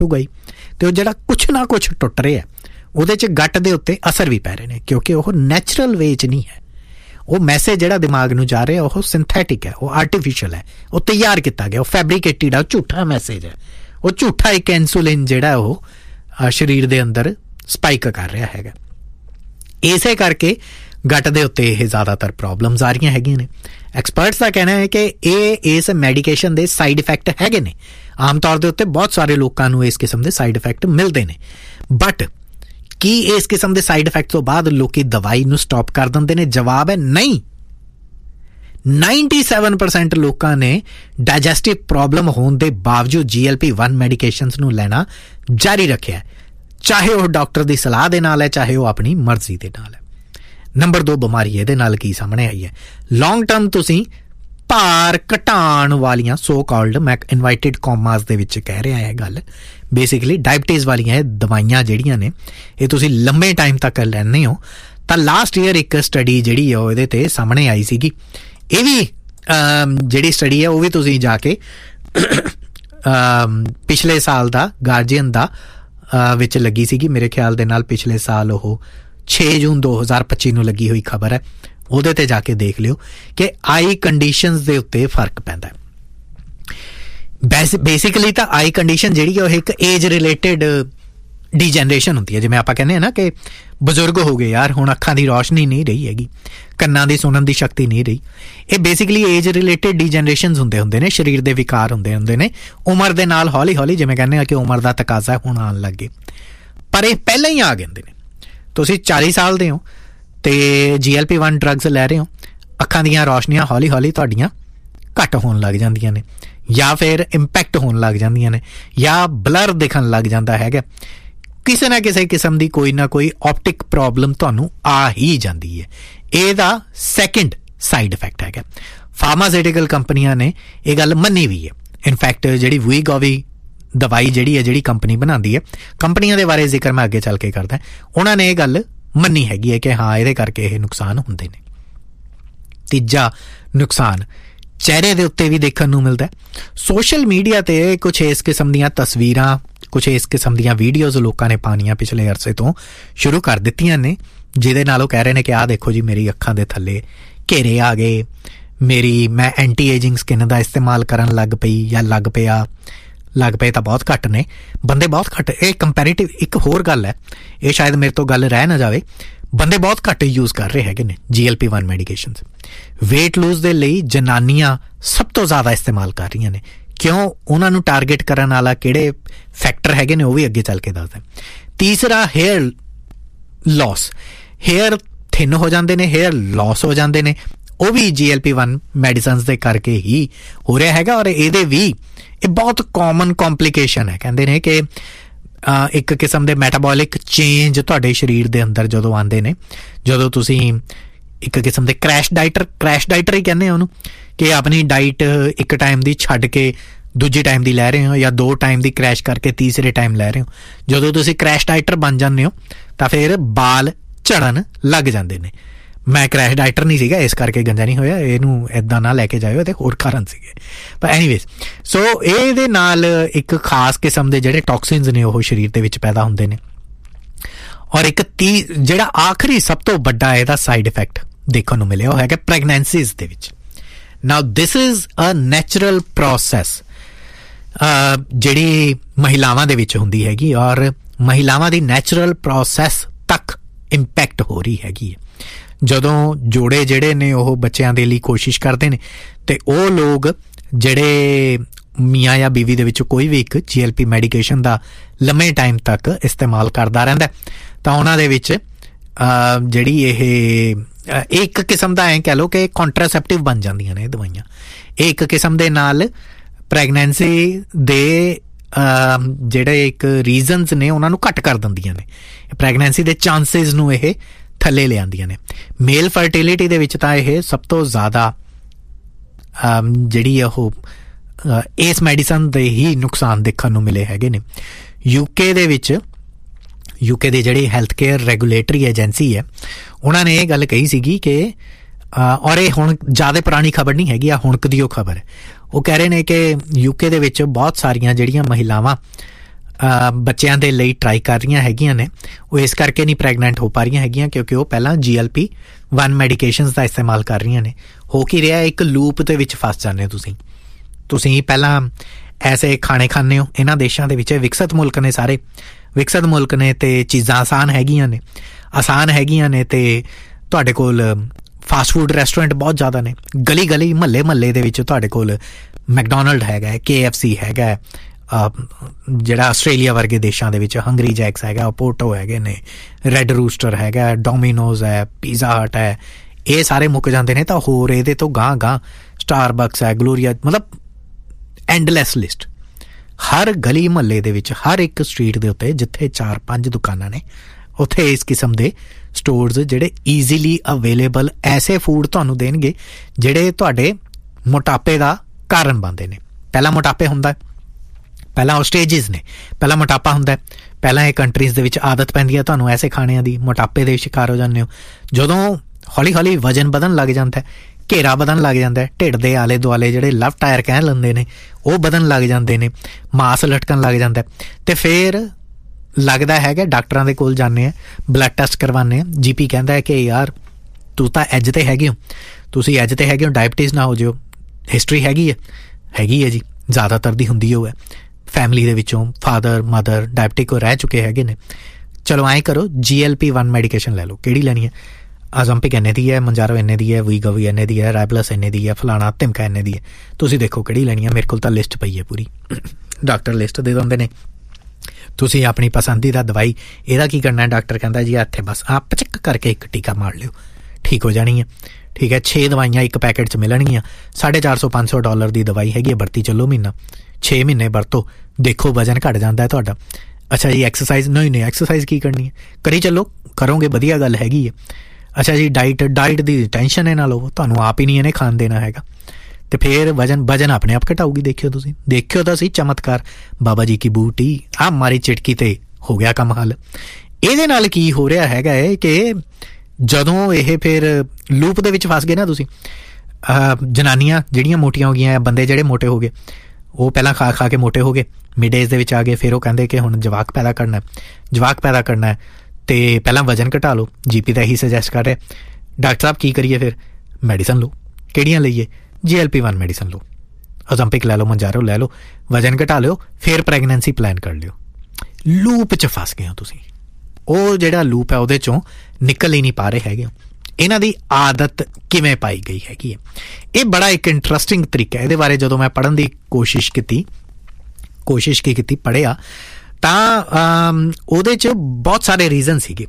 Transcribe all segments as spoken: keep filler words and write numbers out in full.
ਗਈ ਤੇ ਉਹ ਜਿਹੜਾ ਕੁਛ ਨਾ ਕੁਛ ਟੁੱਟ ਰਿਹਾ ਉਹਦੇ 'ਚ ਗੱਟ ਦੇ ਉੱਤੇ ਅਸਰ ਵੀ ਪੈ ਰਹੇ ਨੇ, ਕਿਉਂਕਿ ਉਹ ਨੈਚੁਰਲ ਵੇ 'ਚ ਨਹੀਂ ਹੈ। ਉਹ ਮੈਸੇਜ ਜਿਹੜਾ ਦਿਮਾਗ ਨੂੰ ਜਾ ਰਿਹਾ ਉਹ ਸਿੰਥੈਟਿਕ ਹੈ, ਉਹ ਆਰਟੀਫਿਸ਼ਲ ਹੈ, ਉਹ ਤਿਆਰ ਕੀਤਾ ਗਿਆ, ਉਹ ਫੈਬਰੀਕੇਟਿਡ ਆ, ਝੂਠਾ ਮੈਸੇਜ ਹੈ। ਉਹ ਝੂਠਾ ਇੱਕ ਇਨਸੂਲਿਨ ਜਿਹੜਾ ਉਹ ਸਰੀਰ ਦੇ ਅੰਦਰ ਸਪਾਈਕ ਕਰ ਰਿਹਾ ਹੈਗਾ। ਇਸੇ ਕਰਕੇ ਗੱਟ ਦੇ ਉੱਤੇ ਇਹ ਜ਼ਿਆਦਾਤਰ ਪ੍ਰੋਬਲਮਸ ਆ ਰਹੀਆਂ ਹੈਗੀਆਂ ਨੇ। ਐਕਸਪਰਟਸ ਦਾ ਕਹਿਣਾ ਹੈ ਕਿ ਇਹ ਇਸ ਮੈਡੀਕੇਸ਼ਨ ਦੇ ਸਾਈਡ ਇਫੈਕਟ ਹੈਗੇ ਨੇ। ਆਮ ਤੌਰ ਦੇ ਉੱਤੇ ਬਹੁਤ ਸਾਰੇ ਲੋਕਾਂ ਨੂੰ ਇਸ ਕਿਸਮ ਦੇ ਸਾਈਡ ਇਫੈਕਟ ਮਿਲਦੇ ਨੇ, ਬਟ ਕੀ ਇਸ ਕਿਸਮ ਦੇ ਸਾਈਡ ਇਫੈਕਟ ਤੋਂ ਬਾਅਦ ਲੋਕੀ ਦਵਾਈ ਨੂੰ ਸਟਾਪ ਕਰ ਦਿੰਦੇ ਨੇ? ਜਵਾਬ ਹੈ ਨਹੀਂ। ninety-seven percent ਲੋਕਾਂ ਨੇ ਡਾਈਜੈਸਟਿਵ ਪ੍ਰੋਬਲਮ ਹੋਣ ਦੇ ਬਾਵਜੂਦ ਜੀ ਐਲ ਪੀ ਵਨ ਮੈਡੀਕੇਸ਼ਨਸ ਨੂੰ ਲੈਣਾ ਜਾਰੀ ਰੱਖਿਆ, ਚਾਹੇ ਉਹ ਡਾਕਟਰ ਦੀ ਸਲਾਹ ਦੇ ਨਾਲ ਹੈ, ਚਾਹੇ ਉਹ ਆਪਣੀ ਮਰਜ਼ੀ ਦੇ ਨਾਲ ਹੈ। ਨੰਬਰ ਦੋ ਬਿਮਾਰੀ ਇਹਦੇ ਨਾਲ ਕੀ ਸਾਹਮਣੇ ਆਈ ਹੈ? ਲੌਂਗ ਟਰਮ ਤੁਸੀਂ ਭਾਰ ਘਟਾਉਣ ਵਾਲੀਆਂ ਸੋ ਕਾਲਡ, ਮੈਂ ਇਨਵਾਈਟਿਡ ਕੌਮਾਸ ਦੇ ਵਿੱਚ ਕਹਿ ਰਿਹਾ ਇਹ ਗੱਲ, ਬੇਸਿਕਲੀ ਡਾਇਬਟੀਜ਼ ਵਾਲੀਆਂ ਇਹ ਦਵਾਈਆਂ ਜਿਹੜੀਆਂ ਨੇ ਇਹ ਤੁਸੀਂ ਲੰਬੇ ਟਾਈਮ ਤੱਕ ਲੈਂਦੇ ਹੋ ਤਾਂ ਲਾਸਟ ਈਅਰ ਇੱਕ ਸਟੱਡੀ ਜਿਹੜੀ ਆ ਉਹ ਇਹਦੇ 'ਤੇ ਸਾਹਮਣੇ ਆਈ ਸੀਗੀ। ਇਹ ਵੀ ਜਿਹੜੀ ਸਟੱਡੀ ਹੈ ਉਹ ਵੀ ਤੁਸੀਂ ਜਾ ਕੇ ਪਿਛਲੇ ਸਾਲ ਦਾ ਗਾਰਜੀਅਨ ਦਾ ਵਿੱਚ ਲੱਗੀ ਸੀਗੀ, ਮੇਰੇ ਖਿਆਲ ਦੇ ਨਾਲ ਪਿਛਲੇ ਸਾਲ ਉਹ ਛੇ ਜੂਨ ਦੋ ਹਜ਼ਾਰ ਪੱਚੀ ਨੂੰ ਲੱਗੀ ਹੋਈ ਖਬਰ ਹੈ। ਉਹਦੇ 'ਤੇ ਜਾ ਕੇ ਦੇਖ ਲਿਓ ਕਿ ਆਈ ਕੰਡੀਸ਼ਨਸ ਦੇ ਉੱਤੇ ਫਰਕ ਪੈਂਦਾ। ਬੈਸ ਬੇਸਿਕਲੀ ਤਾਂ ਆਈ ਕੰਡੀਸ਼ਨ ਜਿਹੜੀ ਹੈ ਉਹ ਇੱਕ ਏਜ ਰਿਲੇਟਿਡ ਡੀਜਨਰੇਸ਼ਨ ਹੁੰਦੀ ਹੈ। ਜਿਵੇਂ ਆਪਾਂ ਕਹਿੰਦੇ ਹਾਂ ਨਾ ਕਿ ਬਜ਼ੁਰਗ ਹੋ ਗਏ ਯਾਰ, ਹੁਣ ਅੱਖਾਂ ਦੀ ਰੋਸ਼ਨੀ ਨਹੀਂ ਰਹੀ ਹੈਗੀ, ਕੰਨਾਂ ਦੀ ਸੁਣਨ ਦੀ ਸ਼ਕਤੀ ਨਹੀਂ ਰਹੀ। ਇਹ ਬੇਸਿਕਲੀ ਏਜ ਰਿਲੇਟਿਡ ਡੀਜਨਰੇਸ਼ਨਸ ਹੁੰਦੇ ਹੁੰਦੇ ਨੇ, ਸਰੀਰ ਦੇ ਵਿਕਾਰ ਹੁੰਦੇ ਹੁੰਦੇ ਨੇ ਉਮਰ ਦੇ ਨਾਲ ਹੌਲੀ ਹੌਲੀ, ਜਿਵੇਂ ਕਹਿੰਦੇ ਆ ਕਿ ਉਮਰ ਦਾ ਤਕਾਜ਼ਾ ਹੁਣ ਆਉਣ ਲੱਗ ਗਏ, ਪਰ ਇਹ ਪਹਿਲਾਂ ਹੀ ਆ ਜਾਂਦੇ ਨੇ। ਤੁਸੀਂ ਚਾਲੀ ਸਾਲ ਦੇ ਹੋ ਤੇ ਜੀ ਐਲ ਪੀ ਵਨ ਡਰੱਗਸ ਲੈ ਰਹੇ ਹੋ, ਅੱਖਾਂ ਦੀਆਂ ਰੋਸ਼ਨੀਆਂ ਹੌਲੀ ਹੌਲੀ ਤੁਹਾਡੀਆਂ ਘੱਟ ਹੋਣ ਲੱਗ ਜਾਂਦੀਆਂ ਨੇ, ਜਾਂ ਫਿਰ ਇੰਪੈਕਟ ਹੋਣ ਲੱਗ ਜਾਂਦੀਆਂ ਨੇ, ਜਾਂ ਬਲਰ ਦਿਖਣ ਲੱਗ ਜਾਂਦਾ ਹੈਗਾ। ਕਿਸੇ ਨਾ ਕਿਸੇ ਕਿਸਮ ਦੀ ਕੋਈ ਨਾ ਕੋਈ ਆਪਟਿਕ ਪ੍ਰੋਬਲਮ ਤੁਹਾਨੂੰ ਆ ਹੀ ਜਾਂਦੀ ਹੈ। ਇਹਦਾ ਸੈਕਿੰਡ ਸਾਈਡ ਇਫੈਕਟ ਹੈਗਾ। ਫਾਰਮਾਸਿਊਟੀਕਲ ਕੰਪਨੀਆਂ ਨੇ ਇਹ ਗੱਲ ਮੰਨੀ ਵੀ ਹੈ। ਇਨਫੈਕਟ ਜਿਹੜੀ ਵੀਗੋਵੀ ਦਵਾਈ ਜਿਹੜੀ ਹੈ, ਜਿਹੜੀ ਕੰਪਨੀ ਬਣਾਉਂਦੀ ਹੈ, ਕੰਪਨੀਆਂ ਦੇ ਬਾਰੇ ਜ਼ਿਕਰ ਮੈਂ ਅੱਗੇ ਚੱਲ ਕੇ ਕਰਦਾ, ਉਹਨਾਂ ਨੇ ਇਹ ਗੱਲ ਮੰਨੀ ਹੈਗੀ ਹੈ ਕਿ ਹਾਂ ਇਹਦੇ ਕਰਕੇ ਇਹ ਨੁਕਸਾਨ ਹੁੰਦੇ ਨੇ। ਤੀਜਾ ਨੁਕਸਾਨ ਚਿਹਰੇ ਦੇ ਉੱਤੇ ਵੀ ਦੇਖਣ ਨੂੰ ਮਿਲਦਾ। ਸੋਸ਼ਲ ਮੀਡੀਆ 'ਤੇ ਕੁਛ ਇਸ ਕਿਸਮ ਦੀਆਂ ਤਸਵੀਰਾਂ, ਕੁਛ ਇਸ ਕਿਸਮ ਦੀਆਂ ਵੀਡੀਓਜ਼ ਲੋਕਾਂ ਨੇ ਪਾਉਣੀਆਂ ਪਿਛਲੇ ਅਰਸੇ ਤੋਂ ਸ਼ੁਰੂ ਕਰ ਦਿੱਤੀਆਂ ਨੇ, ਜਿਹਦੇ ਨਾਲ ਉਹ ਕਹਿ ਰਹੇ ਨੇ ਕਿ ਆਹ ਦੇਖੋ ਜੀ ਮੇਰੀ ਅੱਖਾਂ ਦੇ ਥੱਲੇ ਘੇਰੇ ਆ ਗਏ, ਮੇਰੀ ਮੈਂ ਐਂਟੀ ਏਜਿੰਗ ਸਕਿਨ ਦਾ ਇਸਤੇਮਾਲ ਕਰਨ ਲੱਗ ਪਈ ਜਾਂ ਲੱਗ ਪਿਆ। ਲੱਗ ਪਏ ਤਾਂ ਬਹੁਤ ਘੱਟ ਨੇ, ਬੰਦੇ ਬਹੁਤ ਘੱਟ। ਇਹ ਕੰਪੈਰੀਟਿਵ ਇੱਕ ਹੋਰ ਗੱਲ ਹੈ, ਇਹ ਸ਼ਾਇਦ ਮੇਰੇ ਤੋਂ ਗੱਲ ਰਹਿ ਨਾ ਜਾਵੇ, ਬੰਦੇ ਬਹੁਤ ਘੱਟ ਯੂਜ਼ ਕਰ ਰਹੇ ਹੈਗੇ ਨੇ ਜੀ L P one medications. Weight lose ਦੇ ਲਈ ਜਨਾਨੀਆਂ ਸਭ ਤੋਂ ਜ਼ਿਆਦਾ ਇਸਤੇਮਾਲ ਕਰ ਰਹੀਆਂ ਨੇ। ਕਿਉਂ? ਉਹਨਾਂ ਨੂੰ ਟਾਰਗੇਟ ਕਰਨ ਵਾਲਾ ਕਿਹੜੇ ਫੈਕਟਰ ਹੈਗੇ ਨੇ ਉਹ ਵੀ ਅੱਗੇ ਚੱਲ ਕੇ ਦੱਸਦਾ। ਤੀਸਰਾ ਹੇਅਰ ਲਾਸ, ਹੇਅਰ ਥਿਨ ਹੋ ਜਾਂਦੇ ਨੇ, ਹੇਅਰ ਲਾਸ ਹੋ ਜਾਂਦੇ ਨੇ, ਉਹ ਵੀ ਜੀ ਐਲ ਪੀ ਵਨ ਮੈਡੀਸਨਸ ਦੇ ਕਰਕੇ ਹੀ ਹੋ ਰਿਹਾ ਹੈਗਾ। ਔਰ ਇਹਦੇ ਵੀ ਇਹ ਬਹੁਤ ਕਾਮਨ ਕੰਪਲੀਕੇਸ਼ਨ ਹੈ। ਕਹਿੰਦੇ ਨੇ ਕਿ ਇੱਕ ਕਿਸਮ ਦੇ ਮੈਟਾਬੋਲਿਕ ਚੇਂਜ ਤੁਹਾਡੇ ਸਰੀਰ ਦੇ ਅੰਦਰ ਜਦੋਂ ਆਉਂਦੇ ਨੇ, ਜਦੋਂ ਤੁਸੀਂ ਇੱਕ ਕਿਸਮ ਦੇ ਕ੍ਰੈਸ਼ ਡਾਈਟਰ ਕ੍ਰੈਸ਼ ਡਾਈਟਰ ਹੀ ਕਹਿੰਦੇ ਆ ਉਹਨੂੰ, ਕਿ ਆਪਣੀ ਡਾਈਟ ਇੱਕ ਟਾਈਮ ਦੀ ਛੱਡ ਕੇ ਦੂਜੇ ਟਾਈਮ ਦੀ ਲੈ ਰਹੇ ਹੋ, ਜਾਂ ਦੋ ਟਾਈਮ ਦੀ ਕ੍ਰੈਸ਼ ਕਰਕੇ ਤੀਸਰੇ ਟਾਈਮ ਲੈ ਰਹੇ ਹੋ। ਜਦੋਂ ਤੁਸੀਂ ਕ੍ਰੈਸ਼ ਡਾਈਟਰ ਬਣ ਜਾਂਦੇ ਹੋ ਤਾਂ ਫਿਰ ਬਾਲ ਝੜਨ ਲੱਗ ਜਾਂਦੇ ਨੇ। ਮੈਂ ਕ੍ਰੈਸ਼ ਡਾਈਟਰ ਨਹੀਂ ਸੀਗਾ, ਇਸ ਕਰਕੇ ਗੰਜਾ ਨਹੀਂ ਹੋਇਆ, ਇਹਨੂੰ ਇੱਦਾਂ ਨਾ ਲੈ ਕੇ ਜਾਇਓ, ਇਹਦੇ ਹੋਰ ਕਾਰਨ ਸੀਗੇ। ਪਰ ਐਨੀਵੇਜ਼, ਸੋ ਇਹਦੇ ਨਾਲ ਇੱਕ ਖਾਸ ਕਿਸਮ ਦੇ ਜਿਹੜੇ ਟੌਕਸਿਨਸ ਨੇ ਉਹ ਸਰੀਰ ਦੇ ਵਿੱਚ ਪੈਦਾ ਹੁੰਦੇ ਨੇ। ਔਰ ਇੱਕ ਤੀ ਜਿਹੜਾ ਆਖਰੀ ਸਭ ਤੋਂ ਵੱਡਾ ਇਹਦਾ ਸਾਈਡ ਇਫੈਕਟ ਦੇਖਣ ਨੂੰ ਮਿਲਿਆ ਉਹ ਹੈਗਾ ਪ੍ਰੈਗਨੈਂਸੀਜ਼ ਦੇ ਵਿੱਚ। ਨਾਓ this is a natural process ਜਿਹੜੀ ਮਹਿਲਾਵਾਂ ਦੇ ਵਿੱਚ ਹੁੰਦੀ ਹੈਗੀ, ਔਰ ਮਹਿਲਾਵਾਂ ਦੀ ਨੈਚੁਰਲ ਪ੍ਰੋਸੈਸ ਤੱਕ ਇੰਪੈਕਟ ਹੋ ਰਹੀ ਹੈਗੀ ਹੈ। ਜਦੋਂ ਜੋੜੇ ਜਿਹੜੇ ਨੇ ਉਹ ਬੱਚਿਆਂ ਦੇ ਲਈ ਕੋਸ਼ਿਸ਼ ਕਰਦੇ ਨੇ ਤੇ ਉਹ ਲੋਕ ਜਿਹੜੇ ਮੀਆਂ ਜਾਂ ਬੀਵੀ ਦੇ ਵਿੱਚੋਂ ਕੋਈ ਵੀ ਇੱਕ ਜੀ ਐਲ ਪੀ ਮੈਡੀਕੇਸ਼ਨ ਦਾ ਲੰਮੇ ਟਾਈਮ ਤੱਕ ਇਸਤੇਮਾਲ ਕਰਦਾ ਰਹਿੰਦਾ ਤਾਂ ਉਹਨਾਂ ਦੇ ਵਿੱਚ ਜਿਹੜੀ ਇਹ ਇੱਕ ਕਿਸਮ ਦਾ ਐਂ ਕਹਿ ਲਓ ਕਿ ਕੰਟਰਾਸੈਪਟਿਵ ਬਣ ਜਾਂਦੀਆਂ ਨੇ ਇਹ ਦਵਾਈਆਂ। ਇਹ ਇੱਕ ਕਿਸਮ ਦੇ ਨਾਲ ਪ੍ਰੈਗਨੈਂਸੀ ਦੇ ਜਿਹੜੇ ਇੱਕ ਰੀਜ਼ਨਸ ਨੇ ਉਹਨਾਂ ਨੂੰ ਘੱਟ ਕਰ ਦਿੰਦੀਆਂ ਨੇ। ਪ੍ਰੈਗਨੈਂਸੀ ਦੇ ਚਾਂਸਿਸ ਨੂੰ ਇਹ ਥੱਲੇ ਲਿਆਉਂਦੀਆਂ ਨੇ। ਮੇਲ ਫਰਟੀਲਿਟੀ ਦੇ ਵਿੱਚ ਤਾਂ ਇਹ ਸਭ ਤੋਂ ਜ਼ਿਆਦਾ ਜਿਹੜੀ ਉਹ ਇਸ ਮੈਡੀਸਨ ਦੇ ਹੀ ਨੁਕਸਾਨ ਦੇਖਣ ਨੂੰ ਮਿਲੇ ਹੈਗੇ ਨੇ। ਯੂਕੇ ਦੇ ਵਿੱਚ ਯੂਕੇ ਦੀ ਜਿਹੜੀ ਹੈਲਥ ਕੇਅਰ ਰੈਗੂਲੇਟਰੀ ਏਜੰਸੀ ਹੈ ਉਹਨਾਂ ਨੇ ਇਹ ਗੱਲ ਕਹੀ ਸੀਗੀ ਕਿ ਔਰ ਇਹ ਹੁਣ ਜ਼ਿਆਦਾ ਪੁਰਾਣੀ ਖਬਰ ਨਹੀਂ ਹੈਗੀ, ਆ ਹੁਣ ਕਦੀ ਉਹ ਖਬਰ ਹੈ। ਉਹ ਕਹਿ ਰਹੇ ਨੇ ਕਿ ਯੂਕੇ ਦੇ ਵਿੱਚ ਬਹੁਤ ਸਾਰੀਆਂ ਜਿਹੜੀਆਂ ਮਹਿਲਾਵਾਂ ਬੱਚਿਆਂ ਦੇ ਲਈ ਟਰਾਈ ਕਰ ਰਹੀਆਂ ਹੈਗੀਆਂ ਨੇ, ਉਹ ਇਸ ਕਰਕੇ ਨਹੀਂ ਪ੍ਰੈਗਨੈਂਟ ਹੋ ਪਾ ਰਹੀਆਂ ਹੈਗੀਆਂ ਕਿਉਂਕਿ ਉਹ ਪਹਿਲਾਂ ਜੀ ਐਲ ਪੀ ਵਨ ਮੈਡੀਕੇਸ਼ਨਸ ਦਾ ਇਸਤੇਮਾਲ ਕਰ ਰਹੀਆਂ ਨੇ। ਹੋ ਕੀ ਰਿਹਾ, ਇੱਕ ਲੂਪ ਦੇ ਵਿੱਚ ਫਸ ਜਾਂਦੇ ਹੋ ਤੁਸੀਂ ਤੁਸੀਂ ਪਹਿਲਾਂ ਐਸੇ ਖਾਣੇ ਖਾਂਦੇ ਹੋ। ਇਹਨਾਂ ਦੇਸ਼ਾਂ ਦੇ ਵਿੱਚ ਵਿਕਸਿਤ ਮੁਲਕ ਨੇ, ਸਾਰੇ ਵਿਕਸਿਤ ਮੁਲਕ ਨੇ, ਅਤੇ ਚੀਜ਼ਾਂ ਆਸਾਨ ਹੈਗੀਆਂ ਨੇ ਆਸਾਨ ਹੈਗੀਆਂ ਨੇ ਅਤੇ ਤੁਹਾਡੇ ਕੋਲ ਫਾਸਟ ਫੂਡ ਰੈਸਟੋਰੈਂਟ ਬਹੁਤ ਜ਼ਿਆਦਾ ਨੇ। ਗਲੀ ਗਲੀ ਮਹੱਲੇ ਮਹੱਲੇ ਦੇ ਵਿੱਚ ਤੁਹਾਡੇ ਕੋਲ ਮੈਕਡੋਨਲਡ ਹੈਗਾ, ਕੇ ਐਫ ਸੀ ਹੈਗਾ, ਜਿਹੜਾ ਆਸਟ੍ਰੇਲੀਆ ਵਰਗੇ ਦੇਸ਼ਾਂ ਦੇ ਵਿੱਚ ਹੰਗਰੀ ਜੈਕਸ ਹੈਗਾ, ਪੋਰਟੋ ਹੈਗੇ ਨੇ, ਰੈੱਡ ਰੂਸਟਰ ਹੈਗਾ, ਡੋਮੀਨੋਜ਼ ਹੈ, ਪੀਜ਼ਾ ਹਟ ਹੈ, ਇਹ ਸਾਰੇ ਮੁੱਕ ਜਾਂਦੇ ਨੇ। ਤਾਂ ਹੋਰ ਇਹਦੇ ਤੋਂ ਗਾਂਹ ਗਾਂਹ ਸਟਾਰਬਕਸ ਹੈ, ਗਲੋਰੀਆ, ਮਤਲਬ ਐਂਡਲੈਸ ਲਿਸਟ। ਹਰ ਗਲੀ ਮੁਹੱਲੇ ਦੇ ਵਿੱਚ, ਹਰ ਇੱਕ ਸਟਰੀਟ ਦੇ ਉੱਤੇ ਜਿੱਥੇ ਚਾਰ ਪੰਜ ਦੁਕਾਨਾਂ ਨੇ, ਉੱਥੇ ਇਸ ਕਿਸਮ ਦੇ ਸਟੋਰਸ ਜਿਹੜੇ ਈਜ਼ੀਲੀ ਅਵੇਲੇਬਲ ਐਸੇ ਫੂਡ ਤੁਹਾਨੂੰ ਦੇਣਗੇ ਜਿਹੜੇ ਤੁਹਾਡੇ ਮੋਟਾਪੇ ਦਾ ਕਾਰਨ ਬਣਦੇ ਨੇ। ਪਹਿਲਾਂ ਮੋਟਾਪੇ ਹੁੰਦਾ, ਪਹਿਲਾਂ ਉਹ ਸਟੇਜਿਸ ਨੇ, ਪਹਿਲਾਂ ਮੋਟਾਪਾ ਹੁੰਦਾ, ਪਹਿਲਾਂ ਇਹ ਕੰਟਰੀਜ਼ ਦੇ ਵਿੱਚ ਆਦਤ ਪੈਂਦੀ ਹੈ ਤੁਹਾਨੂੰ ਐਸੇ ਖਾਣਿਆਂ ਦੀ, ਮੋਟਾਪੇ ਦੇ ਸ਼ਿਕਾਰ ਹੋ ਜਾਂਦੇ ਹੋ। ਜਦੋਂ ਹੌਲੀ ਹੌਲੀ ਵਜ਼ਨ ਵਧਣ ਲੱਗ ਜਾਂਦਾ, ਘੇਰਾ ਵਧਣ ਲੱਗ ਜਾਂਦਾ, ਢਿੱਡ ਦੇ ਆਲੇ ਦੁਆਲੇ ਜਿਹੜੇ ਲਵ ਟਾਇਰ ਕਹਿ ਲੈਂਦੇ ਨੇ ਉਹ ਵਧਣ ਲੱਗ ਜਾਂਦੇ ਨੇ, ਮਾਸ ਲਟਕਣ ਲੱਗ ਜਾਂਦਾ, ਅਤੇ ਫਿਰ ਲੱਗਦਾ ਹੈਗਾ ਡਾਕਟਰਾਂ ਦੇ ਕੋਲ ਜਾਂਦੇ ਹਾਂ, ਬਲੱਡ ਟੈਸਟ ਕਰਵਾਉਂਦੇ ਹਾਂ, ਜੀ ਪੀ ਕਹਿੰਦਾ ਹੈ ਕਿ ਯਾਰ ਤੂੰ ਤਾਂ ਐਜ 'ਤੇ ਹੈਗੇ ਹੋ, ਤੁਸੀਂ ਐਜ 'ਤੇ ਹੈਗੇ ਹੋ, ਡਾਇਬਟੀਜ਼ ਨਾ ਹੋ ਜਾਓ। ਹਿਸਟਰੀ ਹੈਗੀ ਹੈ ਹੈਗੀ ਹੈ ਜੀ, ਜ਼ਿਆਦਾਤਰ ਦੀ ਹੁੰਦੀ ਉਹ ਹੈ, ਫੈਮਿਲੀ ਦੇ ਵਿੱਚੋਂ ਫਾਦਰ ਮਦਰ ਡਾਇਬਟਿਕ ਰਹਿ ਚੁੱਕੇ ਹੈਗੇ ਨੇ। ਚਲੋ ਐਂ ਕਰੋ, ਜੀ ਐਲ ਪੀ ਵਨ ਮੈਡੀਕੇਸ਼ਨ ਲੈ ਲਓ। ਕਿਹੜੀ ਲੈਣੀ ਹੈ? ਅਜ਼ੰਪਿਕ ਇੰਨੇ ਦੀ ਹੈ, ਮੰਜਾਰੋ ਇੰਨੇ ਦੀ ਹੈ, ਵੀਗੋਵੀ ਇੰਨੇ ਦੀ ਹੈ, ਰਾਈਬਲਸ ਇੰਨੇ ਦੀ ਹੈ, ਫਲਾਣਾ ਧਿਮਕਾ ਇੰਨੇ ਦੀ ਹੈ। ਤੁਸੀਂ ਦੇਖੋ ਕਿਹੜੀ ਲੈਣੀ ਹੈ। ਮੇਰੇ ਕੋਲ ਤਾਂ ਲਿਸਟ ਪਈ ਹੈ ਪੂਰੀ, ਡਾਕਟਰ ਲਿਸਟ ਦੇ ਦਿੰਦੇ ਨੇ, ਤੁਸੀਂ ਆਪਣੀ ਪਸੰਦੀਦਾ ਦਵਾਈ। ਇਹਦਾ ਕੀ ਕਰਨਾ, ਡਾਕਟਰ ਕਹਿੰਦਾ ਜੀ ਇੱਥੇ ਬਸ ਆਹ ਪਚਕ ਕਰਕੇ ਇੱਕ ਟੀਕਾ ਮਾਰ ਲਿਓ, ਠੀਕ ਹੋ ਜਾਣੀ ਹੈ। ਠੀਕ ਹੈ, ਛੇ ਦਵਾਈਆਂ ਇੱਕ ਪੈਕੇਟ 'ਚ ਮਿਲਣਗੀਆਂ, ਸਾਢੇ ਚਾਰ ਸੌ ਪੰਜ ਸੌ ਡਾਲਰ ਦੀ ਦਵਾਈ ਹੈਗੀ ਹੈ, ਵਰਤੀ ਚੱਲੋ ਮਹੀਨਾ, ਛੇ ਮਹੀਨੇ ਵਰਤੋ, ਦੇਖੋ ਵਜ਼ਨ ਘੱਟ ਜਾਂਦਾ ਹੈ ਤੁਹਾਡਾ। ਅੱਛਾ ਜੀ, ਐਕਸਰਸਾਈਜ਼ ਨਹੀਂ ਨਹੀਂ ਐਕਸਰਸਾਈਜ਼ ਕੀ ਕਰਨੀ ਹੈ, ਕਰੀ ਚੱਲੋ, ਕਰੋਗੇ ਵਧੀਆ ਗੱਲ ਹੈਗੀ ਹੈ। ਅੱਛਾ ਜੀ, ਡਾਈਟ ਡਾਈਟ ਦੀ ਟੈਨਸ਼ਨ ਇਹ ਨਾ ਲਓ, ਤੁਹਾਨੂੰ ਆਪ ਹੀ ਨਹੀਂ ਇਹਨੇ ਖਾਣ ਦੇਣਾ ਹੈਗਾ, ਅਤੇ ਫਿਰ ਵਜ਼ਨ ਵਜ਼ਨ ਆਪਣੇ ਆਪ ਘਟਾਊਗੀ। ਦੇਖਿਓ ਤੁਸੀਂ, ਦੇਖਿਓ ਤਾਂ ਸਹੀ ਚਮਤਕਾਰ, ਬਾਬਾ ਜੀ ਕੀ ਬੂਟੀ ਆ ਮਾਰੀ ਚਿਟਕੀ ਤੇ ਹੋ ਗਿਆ ਕੰਮ ਹੱਲ। ਇਹਦੇ ਨਾਲ ਕੀ ਹੋ ਰਿਹਾ ਹੈਗਾ ਹੈ ਕਿ ਜਦੋਂ ਇਹ ਫਿਰ ਲੂਪ ਦੇ ਵਿੱਚ ਫਸ ਗਏ ਨਾ ਤੁਸੀਂ, ਜਨਾਨੀਆਂ ਜਿਹੜੀਆਂ ਮੋਟੀਆਂ ਹੋ ਗਈਆਂ, ਬੰਦੇ ਜਿਹੜੇ ਮੋਟੇ ਹੋ ਗਏ, ਉਹ ਪਹਿਲਾਂ ਖਾ ਖਾ ਕੇ ਮੋਟੇ ਹੋ ਗਏ, ਮਿਡ ਏਜ ਦੇ ਵਿੱਚ ਆ ਗਏ, ਫਿਰ ਉਹ ਕਹਿੰਦੇ ਕਿ ਹੁਣ ਜਵਾਕ ਪੈਦਾ ਕਰਨਾ ਜਵਾਕ ਪੈਦਾ ਕਰਨਾ ਅਤੇ ਪਹਿਲਾਂ ਵਜ਼ਨ ਘਟਾ ਲਓ। ਜੀ ਪੀ ਤਾਂ ਇਹੀ ਸੁਜੈਸਟ ਕਰ ਰਿਹਾ। ਡਾਕਟਰ ਸਾਹਿਬ ਕੀ ਕਰੀਏ ਫਿਰ? ਮੈਡੀਸਨ ਲਓ। ਕਿਹੜੀਆਂ ਲਈਏ? ਜੀ ਐਲ ਪੀ ਵਨ ਮੈਡੀਸਨ ਲਓ, ਅਜ਼ੰਪਿਕ ਲੈ ਲਓ, ਮੰਜਾਰੋ ਲੈ ਲਓ, ਵਜ਼ਨ ਘਟਾ ਲਿਓ, ਫਿਰ ਪ੍ਰੈਗਨੈਂਸੀ ਪਲਾਨ ਕਰ ਲਿਓ। ਲੂਪ 'ਚ ਫਸ ਗਏ ਹੋ ਤੁਸੀਂ। ਉਹ ਜਿਹੜਾ ਲੂਪ ਹੈ ਉਹਦੇ 'ਚੋਂ ਨਿਕਲ ਹੀ ਨਹੀਂ ਪਾ ਰਹੇ ਹੈਗੇ ਹੋ। ਇਹਨਾਂ ਦੀ ਆਦਤ ਕਿਵੇਂ ਪਾਈ ਗਈ ਹੈਗੀ ਹੈ, ਇਹ ਬੜਾ ਇੱਕ ਇੰਟਰਸਟਿੰਗ ਤਰੀਕਾ ਹੈ। ਇਹਦੇ ਬਾਰੇ ਜਦੋਂ ਮੈਂ ਪੜ੍ਹਨ ਦੀ ਕੋਸ਼ਿਸ਼ ਕੀਤੀ ਕੋਸ਼ਿਸ਼ ਕੀ ਕੀਤੀ ਪੜ੍ਹਿਆ ਤਾਂ ਉਹਦੇ 'ਚ ਬਹੁਤ ਸਾਰੇ ਰੀਜ਼ਨ ਸੀਗੇ।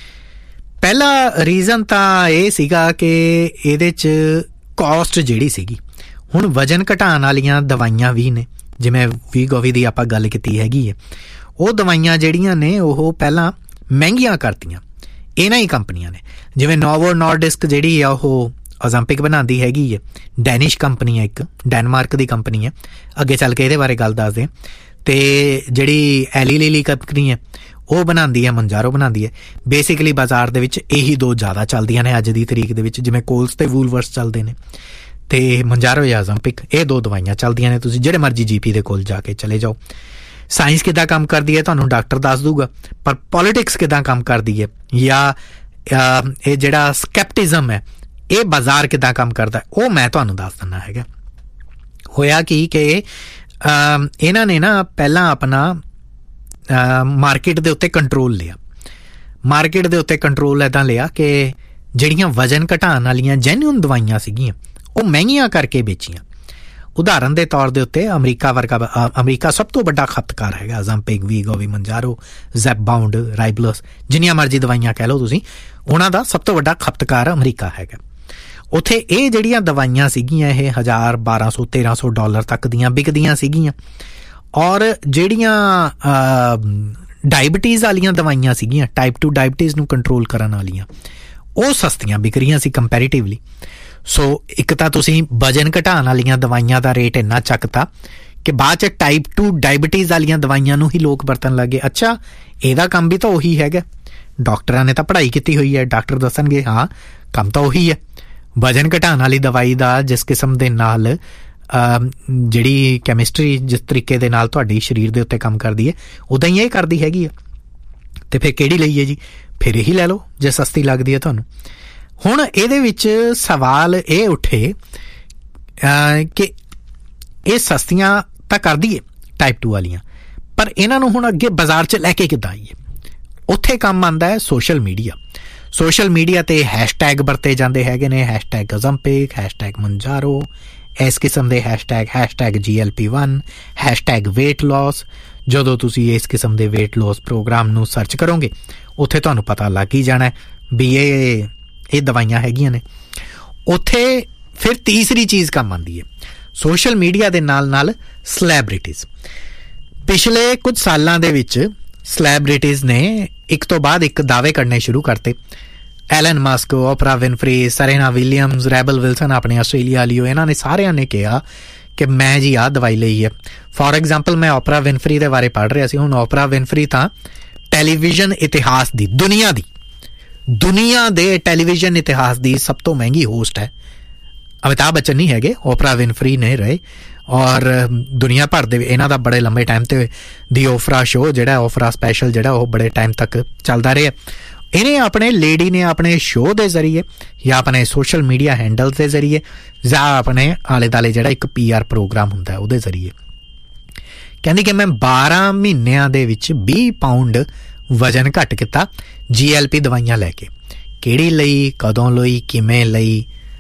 ਪਹਿਲਾ ਰੀਜ਼ਨ ਤਾਂ ਇਹ ਸੀਗਾ ਕਿ ਇਹਦੇ 'ਚ ਕੋਸਟ ਜਿਹੜੀ ਸੀਗੀ, ਹੁਣ ਵਜ਼ਨ ਘਟਾਉਣ ਵਾਲੀਆਂ ਦਵਾਈਆਂ ਵੀ ਨੇ, ਜਿਵੇਂ ਵੀਗੋਵੀ ਦੀ ਆਪਾਂ ਗੱਲ ਕੀਤੀ ਹੈਗੀ ਹੈ, ਉਹ ਦਵਾਈਆਂ ਜਿਹੜੀਆਂ ਨੇ ਉਹ ਪਹਿਲਾਂ ਮਹਿੰਗੀਆਂ ਕਰਤੀਆਂ ਇਹਨਾਂ ਹੀ ਕੰਪਨੀਆਂ ਨੇ। ਜਿਵੇਂ ਨੋਵੋ ਨੋਰਡਿਸਕ ਜਿਹੜੀ ਆ ਉਹ ਅਜ਼ੰਪਿਕ ਬਣਾਉਂਦੀ ਹੈਗੀ ਹੈ, ਡੈਨਿਸ਼ ਕੰਪਨੀ ਹੈ, ਇੱਕ ਡੈਨਮਾਰਕ ਦੀ ਕੰਪਨੀ ਹੈ, ਅੱਗੇ ਚੱਲ ਕੇ ਇਹਦੇ ਬਾਰੇ ਗੱਲ ਦੱਸਦੇ ਹਾਂ। ਅਤੇ ਜਿਹੜੀ ਐਲੀ ਲੀਲੀ ਕੰਪਨੀ ਹੈ ਉਹ ਬਣਾਉਂਦੀ ਹੈ, ਮੰਜਾਰੋ ਬਣਾਉਂਦੀ ਹੈ। ਬੇਸਿਕਲੀ ਬਾਜ਼ਾਰ ਦੇ ਵਿੱਚ ਇਹੀ ਦੋ ਜ਼ਿਆਦਾ ਚੱਲਦੀਆਂ ਨੇ ਅੱਜ ਦੀ ਤਰੀਕ ਦੇ ਵਿੱਚ, ਜਿਵੇਂ ਕੋਲਸ ਅਤੇ ਵੂਲਵਰਸ ਚੱਲਦੇ ਨੇ, ਅਤੇ ਮੰਜਾਰੋ ਜਾਂ ਅਜ਼ੰਪਿਕ, ਇਹ ਦੋ ਦਵਾਈਆਂ ਚੱਲਦੀਆਂ ਨੇ। ਤੁਸੀਂ ਜਿਹੜੇ ਮਰਜ਼ੀ ਜੀ ਪੀ ਦੇ ਕੋਲ ਜਾ ਕੇ ਚਲੇ ਜਾਓ। ਸਾਇੰਸ ਕਿੱਦਾਂ ਕੰਮ ਕਰਦੀ ਹੈ ਤੁਹਾਨੂੰ ਡਾਕਟਰ ਦੱਸ ਦੂਗਾ, ਪਰ ਪੋਲੀਟਿਕਸ ਕਿੱਦਾਂ ਕੰਮ ਕਰਦੀ ਹੈ, ਜਾਂ ਇਹ ਜਿਹੜਾ ਸਕੈਪਟਿਜ਼ਮ ਹੈ, ਇਹ ਬਾਜ਼ਾਰ ਕਿੱਦਾਂ ਕੰਮ ਕਰਦਾ, ਉਹ ਮੈਂ ਤੁਹਾਨੂੰ ਦੱਸ ਦਿੰਦਾ ਹੈਗਾ। ਹੋਇਆ ਕੀ ਕਿ ਇਹਨਾਂ ਨੇ ਨਾ ਪਹਿਲਾਂ ਆਪਣਾ ਮਾਰਕੀਟ ਦੇ ਉੱਤੇ ਕੰਟਰੋਲ ਲਿਆ। ਮਾਰਕੀਟ ਦੇ ਉੱਤੇ ਕੰਟਰੋਲ ਇੱਦਾਂ ਲਿਆ ਕਿ ਜਿਹੜੀਆਂ ਵਜ਼ਨ ਘਟਾਉਣ ਵਾਲੀਆਂ ਜੈਨੂਅਨ ਦਵਾਈਆਂ ਸੀਗੀਆਂ ਉਹ ਮਹਿੰਗੀਆਂ ਕਰਕੇ ਵੇਚੀਆਂ। ਉਦਾਹਰਨ ਦੇ ਤੌਰ ਦੇ ਉੱਤੇ ਅਮਰੀਕਾ ਵਰਗਾ, ਅਮਰੀਕਾ ਸਭ ਤੋਂ ਵੱਡਾ ਖਪਤਕਾਰ ਹੈਗਾ, ਅਜ਼ੰਪਿਕ, ਵੀਗੋਵੀ, ਮੰਜਾਰੋ, ਜ਼ੈਪਬਾਊਂਡ, ਰਾਈਬਲਸ, ਜਿੰਨੀਆਂ ਮਰਜ਼ੀ ਦਵਾਈਆਂ ਕਹਿ ਲਓ ਤੁਸੀਂ, ਉਹਨਾਂ ਦਾ ਸਭ ਤੋਂ ਵੱਡਾ ਖਪਤਕਾਰ ਅਮਰੀਕਾ ਹੈਗਾ। ਉੱਥੇ ਇਹ ਜਿਹੜੀਆਂ ਦਵਾਈਆਂ ਸੀਗੀਆਂ ਇਹ ਹਜ਼ਾਰ ਬਾਰਾਂ ਸੌ ਤੇਰਾਂ ਸੌ ਡਾਲਰ ਤੱਕ ਦੀਆਂ ਵਿਕਦੀਆਂ ਸੀਗੀਆਂ, ਔਰ ਜਿਹੜੀਆਂ ਡਾਇਬਟੀਜ਼ ਵਾਲੀਆਂ ਦਵਾਈਆਂ ਸੀਗੀਆਂ, ਟਾਈਪ ਟੂ ਡਾਇਬਟੀਜ਼ ਨੂੰ ਕੰਟਰੋਲ ਕਰਨ ਵਾਲੀਆਂ, ਉਹ ਸਸਤੀਆਂ ਵਿਕ ਰਹੀਆਂ ਸੀ ਕੰਪੈਰੀਟਿਵਲੀ। ਸੋ ਇੱਕ ਤਾਂ ਤੁਸੀਂ ਵਜ਼ਨ ਘਟਾਉਣ ਵਾਲੀਆਂ ਦਵਾਈਆਂ ਦਾ ਰੇਟ ਇੰਨਾ ਚੱਕਤਾ ਕਿ ਬਾਅਦ 'ਚ ਟਾਈਪ ਟੂ ਡਾਇਬਟੀਜ਼ ਵਾਲੀਆਂ ਦਵਾਈਆਂ ਨੂੰ ਹੀ ਲੋਕ ਵਰਤਣ ਲੱਗੇ। ਅੱਛਾ, ਇਹਦਾ ਕੰਮ ਵੀ ਤਾਂ ਉਹੀ ਹੈਗਾ, ਡਾਕਟਰਾਂ ਨੇ ਤਾਂ ਪੜ੍ਹਾਈ ਕੀਤੀ ਹੋਈ ਹੈ, ਡਾਕਟਰ ਦੱਸਣਗੇ ਹਾਂ ਕੰਮ ਤਾਂ ਉਹੀ ਹੈ। ਵਜ਼ਨ ਘਟਾਉਣ ਵਾਲੀ ਦਵਾਈ ਦਾ ਜਿਸ ਕਿਸਮ ਦੇ ਨਾਲ ਜਿਹੜੀ ਕੈਮਿਸਟਰੀ ਜਿਸ ਤਰੀਕੇ ਦੇ ਨਾਲ ਤੁਹਾਡੀ ਸਰੀਰ ਦੇ ਉੱਤੇ ਕੰਮ ਕਰਦੀ ਹੈ ਉੱਦਾਂ ਹੀ ਇਹ ਕਰਦੀ ਹੈਗੀ ਆ। ਅਤੇ ਫਿਰ ਕਿਹੜੀ ਲਈਏ ਜੀ? ਫਿਰ ਇਹੀ ਲੈ ਲਓ ਜੇ ਸਸਤੀ ਲੱਗਦੀ ਹੈ ਤੁਹਾਨੂੰ। ਹੁਣ ਇਹਦੇ ਵਿੱਚ ਸਵਾਲ ਇਹ ਉੱਠੇ ਕਿ ਇਹ ਸਸਤੀਆਂ ਤਾਂ ਕਰਦੀ ਹੈ ਟਾਈਪ ਟੂ ਵਾਲੀਆਂ, ਪਰ ਇਹਨਾਂ ਨੂੰ ਹੁਣ ਅੱਗੇ ਬਾਜ਼ਾਰ 'ਚ ਲੈ ਕੇ ਕਿੱਦਾਂ ਆਈਏ? ਉੱਥੇ ਕੰਮ ਆਉਂਦਾ ਹੈ ਸੋਸ਼ਲ ਮੀਡੀਆ। ਸੋਸ਼ਲ ਮੀਡੀਆ 'ਤੇ ਹੈਸ਼ਟੈਗ ਵਰਤੇ ਜਾਂਦੇ ਹੈਗੇ ਨੇ, ਹੈਸ਼ਟੈਗ ਓਜ਼ੰਪਿਕ, ਹੈਸ਼ਟੈਗ ਮੰਜਾਰੋ, ਇਸ ਕਿਸਮ ਦੇ ਹੈਸ਼ਟੈਗ, ਹੈਸ਼ਟੈਗ ਜੀ L P one, hashtag weight loss. ਜਦੋਂ ਤੁਸੀਂ ਇਸ ਕਿਸਮ ਦੇ ਵੇਟ ਲੋਸ ਪ੍ਰੋਗਰਾਮ ਨੂੰ ਸਰਚ ਕਰੋਗੇ ਉੱਥੇ ਤੁਹਾਨੂੰ ਪਤਾ ਲੱਗ ਹੀ ਜਾਣਾ ਵੀ ਇਹ ਇਹ ਦਵਾਈਆਂ ਹੈਗੀਆਂ ਨੇ। ਉੱਥੇ ਫਿਰ ਤੀਸਰੀ ਚੀਜ਼ ਕੰਮ ਆਉਂਦੀ ਹੈ ਸੋਸ਼ਲ ਮੀਡੀਆ ਦੇ ਨਾਲ ਨਾਲ ਸਲੈਬਰਿਟੀਜ਼। ਪਿਛਲੇ ਕੁਝ ਸਾਲਾਂ ਦੇ ਵਿੱਚ ਸਲੈਬਰਿਟੀਜ਼ ਨੇ ਇੱਕ ਤੋਂ ਬਾਅਦ ਇੱਕ ਦਾਅਵੇ ਕਰਨੇ ਸ਼ੁਰੂ ਕਰਤੇ। ਐਲਨ ਮਸਕ, ਓਪਰਾ ਵਿਨਫਰੀ, ਸਰੇਨਾ ਵਿਲੀਅਮਸ, ਰੈਬਲ ਵਿਲਸਨ ਆਪਣੇ ਆਸਟ੍ਰੇਲੀਆ ਵਾਲੀਓ, ਇਹਨਾਂ ਨੇ ਸਾਰਿਆਂ ਨੇ ਕਿਹਾ ਕਿ ਮੈਂ ਜੀ ਆਹ ਦਵਾਈ ਲਈ ਹੈ। ਫੋਰ ਐਗਜ਼ਾਮਪਲ ਮੈਂ ਓਪਰਾ ਵਿਨਫਰੀ ਦੇ ਬਾਰੇ ਪੜ੍ਹ ਰਿਹਾ ਸੀ। ਹੁਣ ਓਪਰਾ ਵਿਨਫਰੀ ਤਾਂ ਟੈਲੀਵਿਜ਼ਨ ਇਤਿਹਾਸ ਦੀ, ਦੁਨੀਆ ਦੀ ਦੁਨੀਆ ਦੇ ਟੈਲੀਵਿਜ਼ਨ ਇਤਿਹਾਸ ਦੀ ਸਭ ਤੋਂ ਮਹਿੰਗੀ ਹੋਸਟ ਹੈ। ਅਮਿਤਾਭ ਬੱਚਨ ਨਹੀਂ ਹੈਗੇ, ਓਪਰਾ ਵਿਨਫਰੀ ਨੇ ਰਹੇ। ਔਰ ਦੁਨੀਆ ਭਰ ਦੇ ਇਹਨਾਂ ਦਾ ਬੜੇ ਲੰਬੇ ਟਾਈਮ 'ਤੇ ਦੀ ਓਫਰਾ ਸ਼ੋਅ ਜਿਹੜਾ ਓਫਰਾ ਸਪੈਸ਼ਲ ਜਿਹੜਾ ਉਹ ਬੜੇ ਟਾਈਮ ਤੱਕ ਚੱਲਦਾ ਰਿਹਾ। ਇਹਨੇ ਆਪਣੇ ਲੇਡੀ ਨੇ ਆਪਣੇ ਸ਼ੋਅ ਦੇ ਜ਼ਰੀਏ ਜਾਂ ਆਪਣੇ ਸੋਸ਼ਲ ਮੀਡੀਆ ਹੈਂਡਲ ਦੇ ਜ਼ਰੀਏ ਜਾਂ ਆਪਣੇ ਆਲੇ ਦੁਆਲੇ ਜਿਹੜਾ ਇੱਕ ਪੀ ਆਰ ਪ੍ਰੋਗਰਾਮ ਹੁੰਦਾ ਉਹਦੇ ਜ਼ਰੀਏ ਕਹਿੰਦੀ ਕਿ ਮੈਂ ਬਾਰਾਂ ਮਹੀਨਿਆਂ ਦੇ ਵਿੱਚ ਵੀਹ ਪਾਊਂਡ ਵਜ਼ਨ ਘੱਟ ਕੀਤਾ ਜੀ ਐਲ ਪੀ ਦਵਾਈਆਂ ਲੈ ਕੇ। ਕਿਹੜੀ ਲਈ, ਕਦੋਂ ਲਈ, ਕਿਵੇਂ ਲਈ,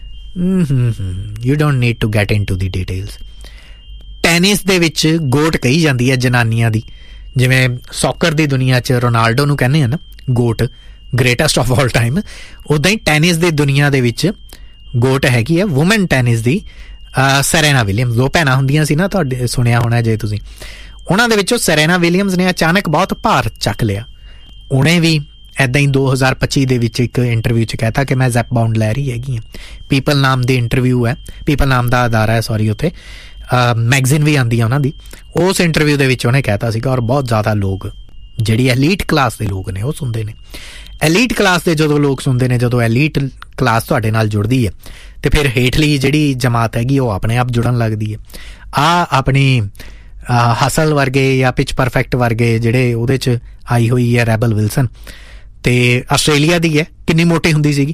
you don't need to get in to the details. Tennis ਦੇ ਵਿੱਚ ਗੋਟ ਕਹੀ ਜਾਂਦੀ ਹੈ ਜਨਾਨੀਆਂ ਦੀ, ਜਿਵੇਂ ਸੌਕਰ ਦੀ ਦੁਨੀਆ 'ਚ ਰੋਨਾਲਡੋ ਨੂੰ ਕਹਿੰਦੇ ਆ ਨਾ goat, greatest of all time, ਉੱਦਾਂ ਹੀ ਟੈਨਿਸ ਦੀ ਦੁਨੀਆ ਦੇ ਵਿੱਚ ਗੋਟ ਹੈਗੀ ਹੈ ਵੂਮਨ ਟੈਨਿਸ ਦੀ ਸਰੇਨਾ ਵਿਲੀਅਮਸ। ਦੋ ਭੈਣਾਂ ਹੁੰਦੀਆਂ ਸੀ ਨਾ, ਤੁਹਾਡੇ ਸੁਣਿਆ ਹੋਣਾ ਜੇ ਤੁਸੀਂ। ਉਹਨਾਂ ਦੇ ਵਿੱਚੋਂ ਸਰੇਨਾ ਵਿਲੀਅਮਸ ਨੇ ਅਚਾਨਕ ਬਹੁਤ ਭਾਰ ਚੱਕ ਲਿਆ। ਉਹਨੇ ਵੀ ਇੱਦਾਂ ਹੀ ਦੋ ਹਜ਼ਾਰ ਪੱਚੀ ਦੇ ਵਿੱਚ ਇੱਕ ਇੰਟਰਵਿਊ 'ਚ ਕਹਿਤਾ ਕਿ ਮੈਂ ਜ਼ੈਪ ਬਾਉਂਡ ਲੈ ਰਹੀ ਹੈਗੀ ਹਾਂ। ਪੀਪਲ ਨਾਮ ਦੀ ਇੰਟਰਵਿਊ ਹੈ, ਪੀਪਲ ਨਾਮ ਦਾ ਅਦਾਰਾ ਹੈ ਸੌਰੀ, ਉੱਥੇ ਮੈਗਜ਼ੀਨ ਵੀ ਆਉਂਦੀ ਆ ਉਹਨਾਂ ਦੀ। ਉਸ ਇੰਟਰਵਿਊ ਦੇ ਵਿੱਚ ਉਹਨੇ ਕਹਿਤਾ ਸੀਗਾ, ਔਰ ਬਹੁਤ ਜ਼ਿਆਦਾ ਲੋਕ ਜਿਹੜੀ ਐਲੀਟ ਕਲਾਸ ਦੇ ਲੋਕ ਨੇ ਉਹ ਸੁਣਦੇ ਨੇ। ਐਲੀਟ ਕਲਾਸ ਦੇ ਜਦੋਂ ਲੋਕ ਸੁਣਦੇ ਨੇ, ਜਦੋਂ ਐਲੀਟ ਕਲਾਸ ਤੁਹਾਡੇ ਨਾਲ ਜੁੜਦੀ ਹੈ ਅਤੇ ਫਿਰ ਹੇਠਲੀ ਜਿਹੜੀ ਜਮਾਤ ਹੈਗੀ ਉਹ ਆਪਣੇ ਆਪ ਜੁੜਨ ਲੱਗਦੀ ਹੈ। ਆਹ ਆਪਣੀ ਹਸਲ ਵਰਗੇ ਜਾਂ ਪਿਚ ਪਰਫੈਕਟ ਵਰਗੇ ਜਿਹੜੇ ਉਹਦੇ 'ਚ ਆਈ ਹੋਈ ਹੈ ਰੈਬਲ ਵਿਲਸਨ, ਅਤੇ ਆਸਟ੍ਰੇਲੀਆ ਦੀ ਹੈ, ਕਿੰਨੀ ਮੋਟੀ ਹੁੰਦੀ ਸੀਗੀ।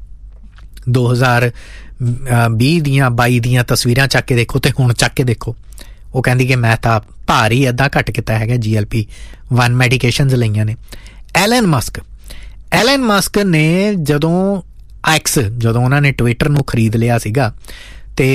ਦੋ ਹਜ਼ਾਰ ਵੀਹ ਦੀਆਂ ਬਾਈ ਦੀਆਂ ਤਸਵੀਰਾਂ ਚੱਕ ਕੇ ਦੇਖੋ ਅਤੇ ਹੁਣ ਚੱਕ ਕੇ ਦੇਖੋ। ਉਹ ਕਹਿੰਦੀ ਕਿ ਮੈਂ ਤਾਂ ਭਾਰ ਹੀ ਅੱਧਾ ਘੱਟ ਕੀਤਾ ਹੈਗਾ, ਜੀ ਐਲ ਪੀ ਵਨ ਮੈਡੀਕੇਸ਼ਨਸ ਲਈਆਂ ਨੇ। ਐਲਨ ਮਸਕ ਐਲਨ ਮਸਕ ਨੇ ਜਦੋਂ ਐਕਸ ਜਦੋਂ ਉਹਨਾਂ ਨੇ ਟਵਿੱਟਰ ਨੂੰ ਖਰੀਦ ਲਿਆ ਸੀਗਾ ਅਤੇ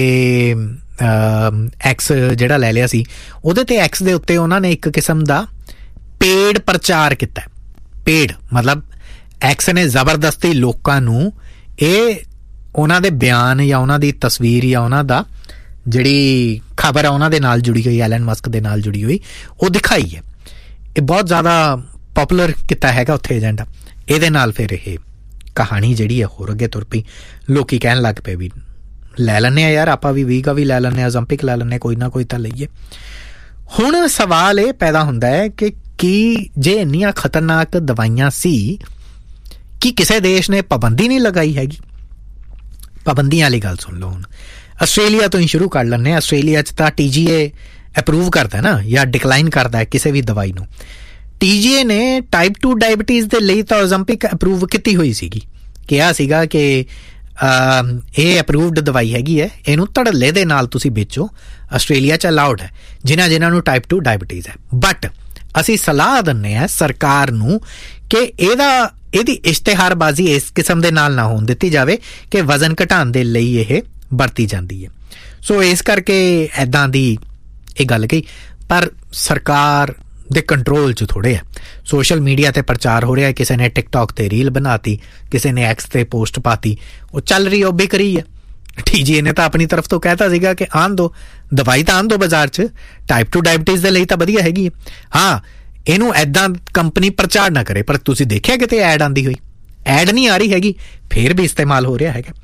ਐਕਸ ਜਿਹੜਾ ਲੈ ਲਿਆ ਸੀ, ਉਹਦੇ 'ਤੇ ਐਕਸ ਦੇ ਉੱਤੇ ਉਹਨਾਂ ਨੇ ਇੱਕ ਕਿਸਮ ਦਾ ਪੇਡ ਪ੍ਰਚਾਰ ਕੀਤਾ। ਪੇਡ ਮਤਲਬ ਐਕਸ ਨੇ ਜ਼ਬਰਦਸਤੀ ਲੋਕਾਂ ਨੂੰ ਇਹ ਉਹਨਾਂ ਦੇ ਬਿਆਨ ਜਾਂ ਉਹਨਾਂ ਦੀ ਤਸਵੀਰ ਜਾਂ ਉਹਨਾਂ ਦਾ ਜਿਹੜੀ ਖਬਰ ਆ ਉਹਨਾਂ ਦੇ ਨਾਲ ਜੁੜੀ ਹੋਈ, ਐਲਨ ਮਸਕ ਦੇ ਨਾਲ ਜੁੜੀ ਹੋਈ, ਉਹ ਦਿਖਾਈ ਹੈ। ਇਹ ਬਹੁਤ ਜ਼ਿਆਦਾ ਪੋਪੂਲਰ ਕੀਤਾ ਹੈਗਾ ਉੱਥੇ ਏਜੰਡਾ। ਇਹਦੇ ਨਾਲ ਫਿਰ ਇਹ ਕਹਾਣੀ ਜਿਹੜੀ ਹੈ ਹੋਰ ਅੱਗੇ ਤੁਰ ਪਈ। ਲੋਕ ਕਹਿਣ ਲੱਗ ਪਏ ਵੀ ਲੈ ਲੈਂਦੇ ਹਾਂ ਯਾਰ, ਆਪਾਂ ਵੀ ਵੀਗਾ ਵੀ ਲੈ ਲੈਂਦੇ ਹਾਂ, ਓਜ਼ੰਪਿਕ ਲੈ ਲੈਂਦੇ ਹਾਂ, ਕੋਈ ਨਾ ਕੋਈ ਤਾਂ ਲਈਏ। ਹੁਣ ਸਵਾਲ ਇਹ ਪੈਦਾ ਹੁੰਦਾ ਹੈ ਕਿ ਕੀ ਜੇ ਇੰਨੀਆਂ ਖਤਰਨਾਕ ਦਵਾਈਆਂ ਸੀ, ਕੀ ਕਿਸੇ ਦੇਸ਼ ਨੇ ਪਾਬੰਦੀ ਨਹੀਂ ਲਗਾਈ ਹੈਗੀ? ਪਾਬੰਦੀਆਂ ਵਾਲੀ ਗੱਲ ਸੁਣ ਲਓ। ਹੁਣ ਆਸਟ੍ਰੇਲੀਆ ਤੋਂ ਹੀ ਸ਼ੁਰੂ ਕਰ ਲੈਂਦੇ ਹਾਂ। ਆਸਟ੍ਰੇਲੀਆ 'ਚ ਤਾਂ ਟੀ ਜੀ ਏ ਅਪਰੂਵ ਕਰਦਾ ਨਾ ਜਾਂ ਡਿਕਲਾਈਨ ਕਰਦਾ ਕਿਸੇ ਵੀ ਦਵਾਈ ਨੂੰ। ਟੀ ਜੀ ਏ ਨੇ ਟਾਈਪ ਟੂ ਡਾਇਬਟੀਜ਼ ਦੇ ਲਈ ਤਾਂ ਓਜ਼ੰਪਿਕ ਅਪਰੂਵ ਕੀਤੀ ਹੋਈ ਸੀਗੀ। ਕਿਹਾ ਸੀਗਾ ਕਿ ਇਹ ਅਪਰੂਵਡ ਦਵਾਈ ਹੈਗੀ ਹੈ, ਇਹਨੂੰ ਧੜੱਲੇ ਦੇ ਨਾਲ ਤੁਸੀਂ ਵੇਚੋ, ਆਸਟ੍ਰੇਲੀਆ 'ਚ ਅਲਾਉਡ ਹੈ ਜਿਨ੍ਹਾਂ ਜਿਨ੍ਹਾਂ ਨੂੰ ਟਾਈਪ ਟੂ ਡਾਇਬਟੀਜ਼ ਹੈ। ਬਟ ਅਸੀਂ ਸਲਾਹ ਦਿੰਦੇ ਹਾਂ ਸਰਕਾਰ ਨੂੰ ਕਿ ਇਹਦਾ ਇਹਦੀ ਇਸ਼ਤਿਹਾਰਬਾਜ਼ੀ ਇਸ ਕਿਸਮ ਦੇ ਨਾਲ ਨਾ ਹੋਣ ਦਿੱਤੀ ਜਾਵੇ ਕਿ ਵਜ਼ਨ ਘਟਾਉਣ ਦੇ ਲਈ ਇਹ ਵਰਤੀ ਜਾਂਦੀ ਹੈ। ਸੋ ਇਸ ਕਰਕੇ ਇੱਦਾਂ ਦੀ ਇਹ ਗੱਲ ਕਹੀ, ਪਰ ਸਰਕਾਰ ਦੇ ਕੰਟਰੋਲ 'ਚ ਥੋੜ੍ਹੇ ਹੈ। ਸੋਸ਼ਲ ਮੀਡੀਆ 'ਤੇ ਪ੍ਰਚਾਰ ਹੋ ਰਿਹਾ, ਕਿਸੇ ਨੇ ਟਿਕਟੋਕ 'ਤੇ ਰੀਲ ਬਣਾਤੀ, ਕਿਸੇ ਨੇ ਐਕਸ 'ਤੇ ਪੋਸਟ ਪਾਤੀ, ਉਹ ਚੱਲ ਰਹੀ ਉਹ ਵਿਕਰੀ ਹੈ। ਟੀ ਜੀ ਏ ਨੇ ਤਾਂ ਆਪਣੀ ਤਰਫ ਤੋਂ ਕਹਿਤਾ ਸੀਗਾ ਕਿ ਆਉਣ ਦਿਓ ਦਵਾਈ, ਤਾਂ ਆਉਣ ਦਿਓ ਬਾਜ਼ਾਰ 'ਚ, ਟਾਈਪ ਟੂ ਡਾਇਬਟੀਜ਼ ਦੇ ਲਈ ਤਾਂ ਵਧੀਆ ਹੈਗੀ ਹੈ। ਹਾਂ, ਇਹਨੂੰ ਇੱਦਾਂ ਕੰਪਨੀ ਪ੍ਰਚਾਰ ਨਾ ਕਰੇ, ਪਰ ਤੁਸੀਂ ਦੇਖਿਆ ਕਿਤੇ ਐਡ ਆਉਂਦੀ ਹੋਈ? ਐਡ ਨਹੀਂ ਆ ਰਹੀ ਹੈਗੀ, ਫਿਰ ਵੀ ਇਸਤੇਮਾਲ ਹੋ ਰਿਹਾ ਹੈਗਾ।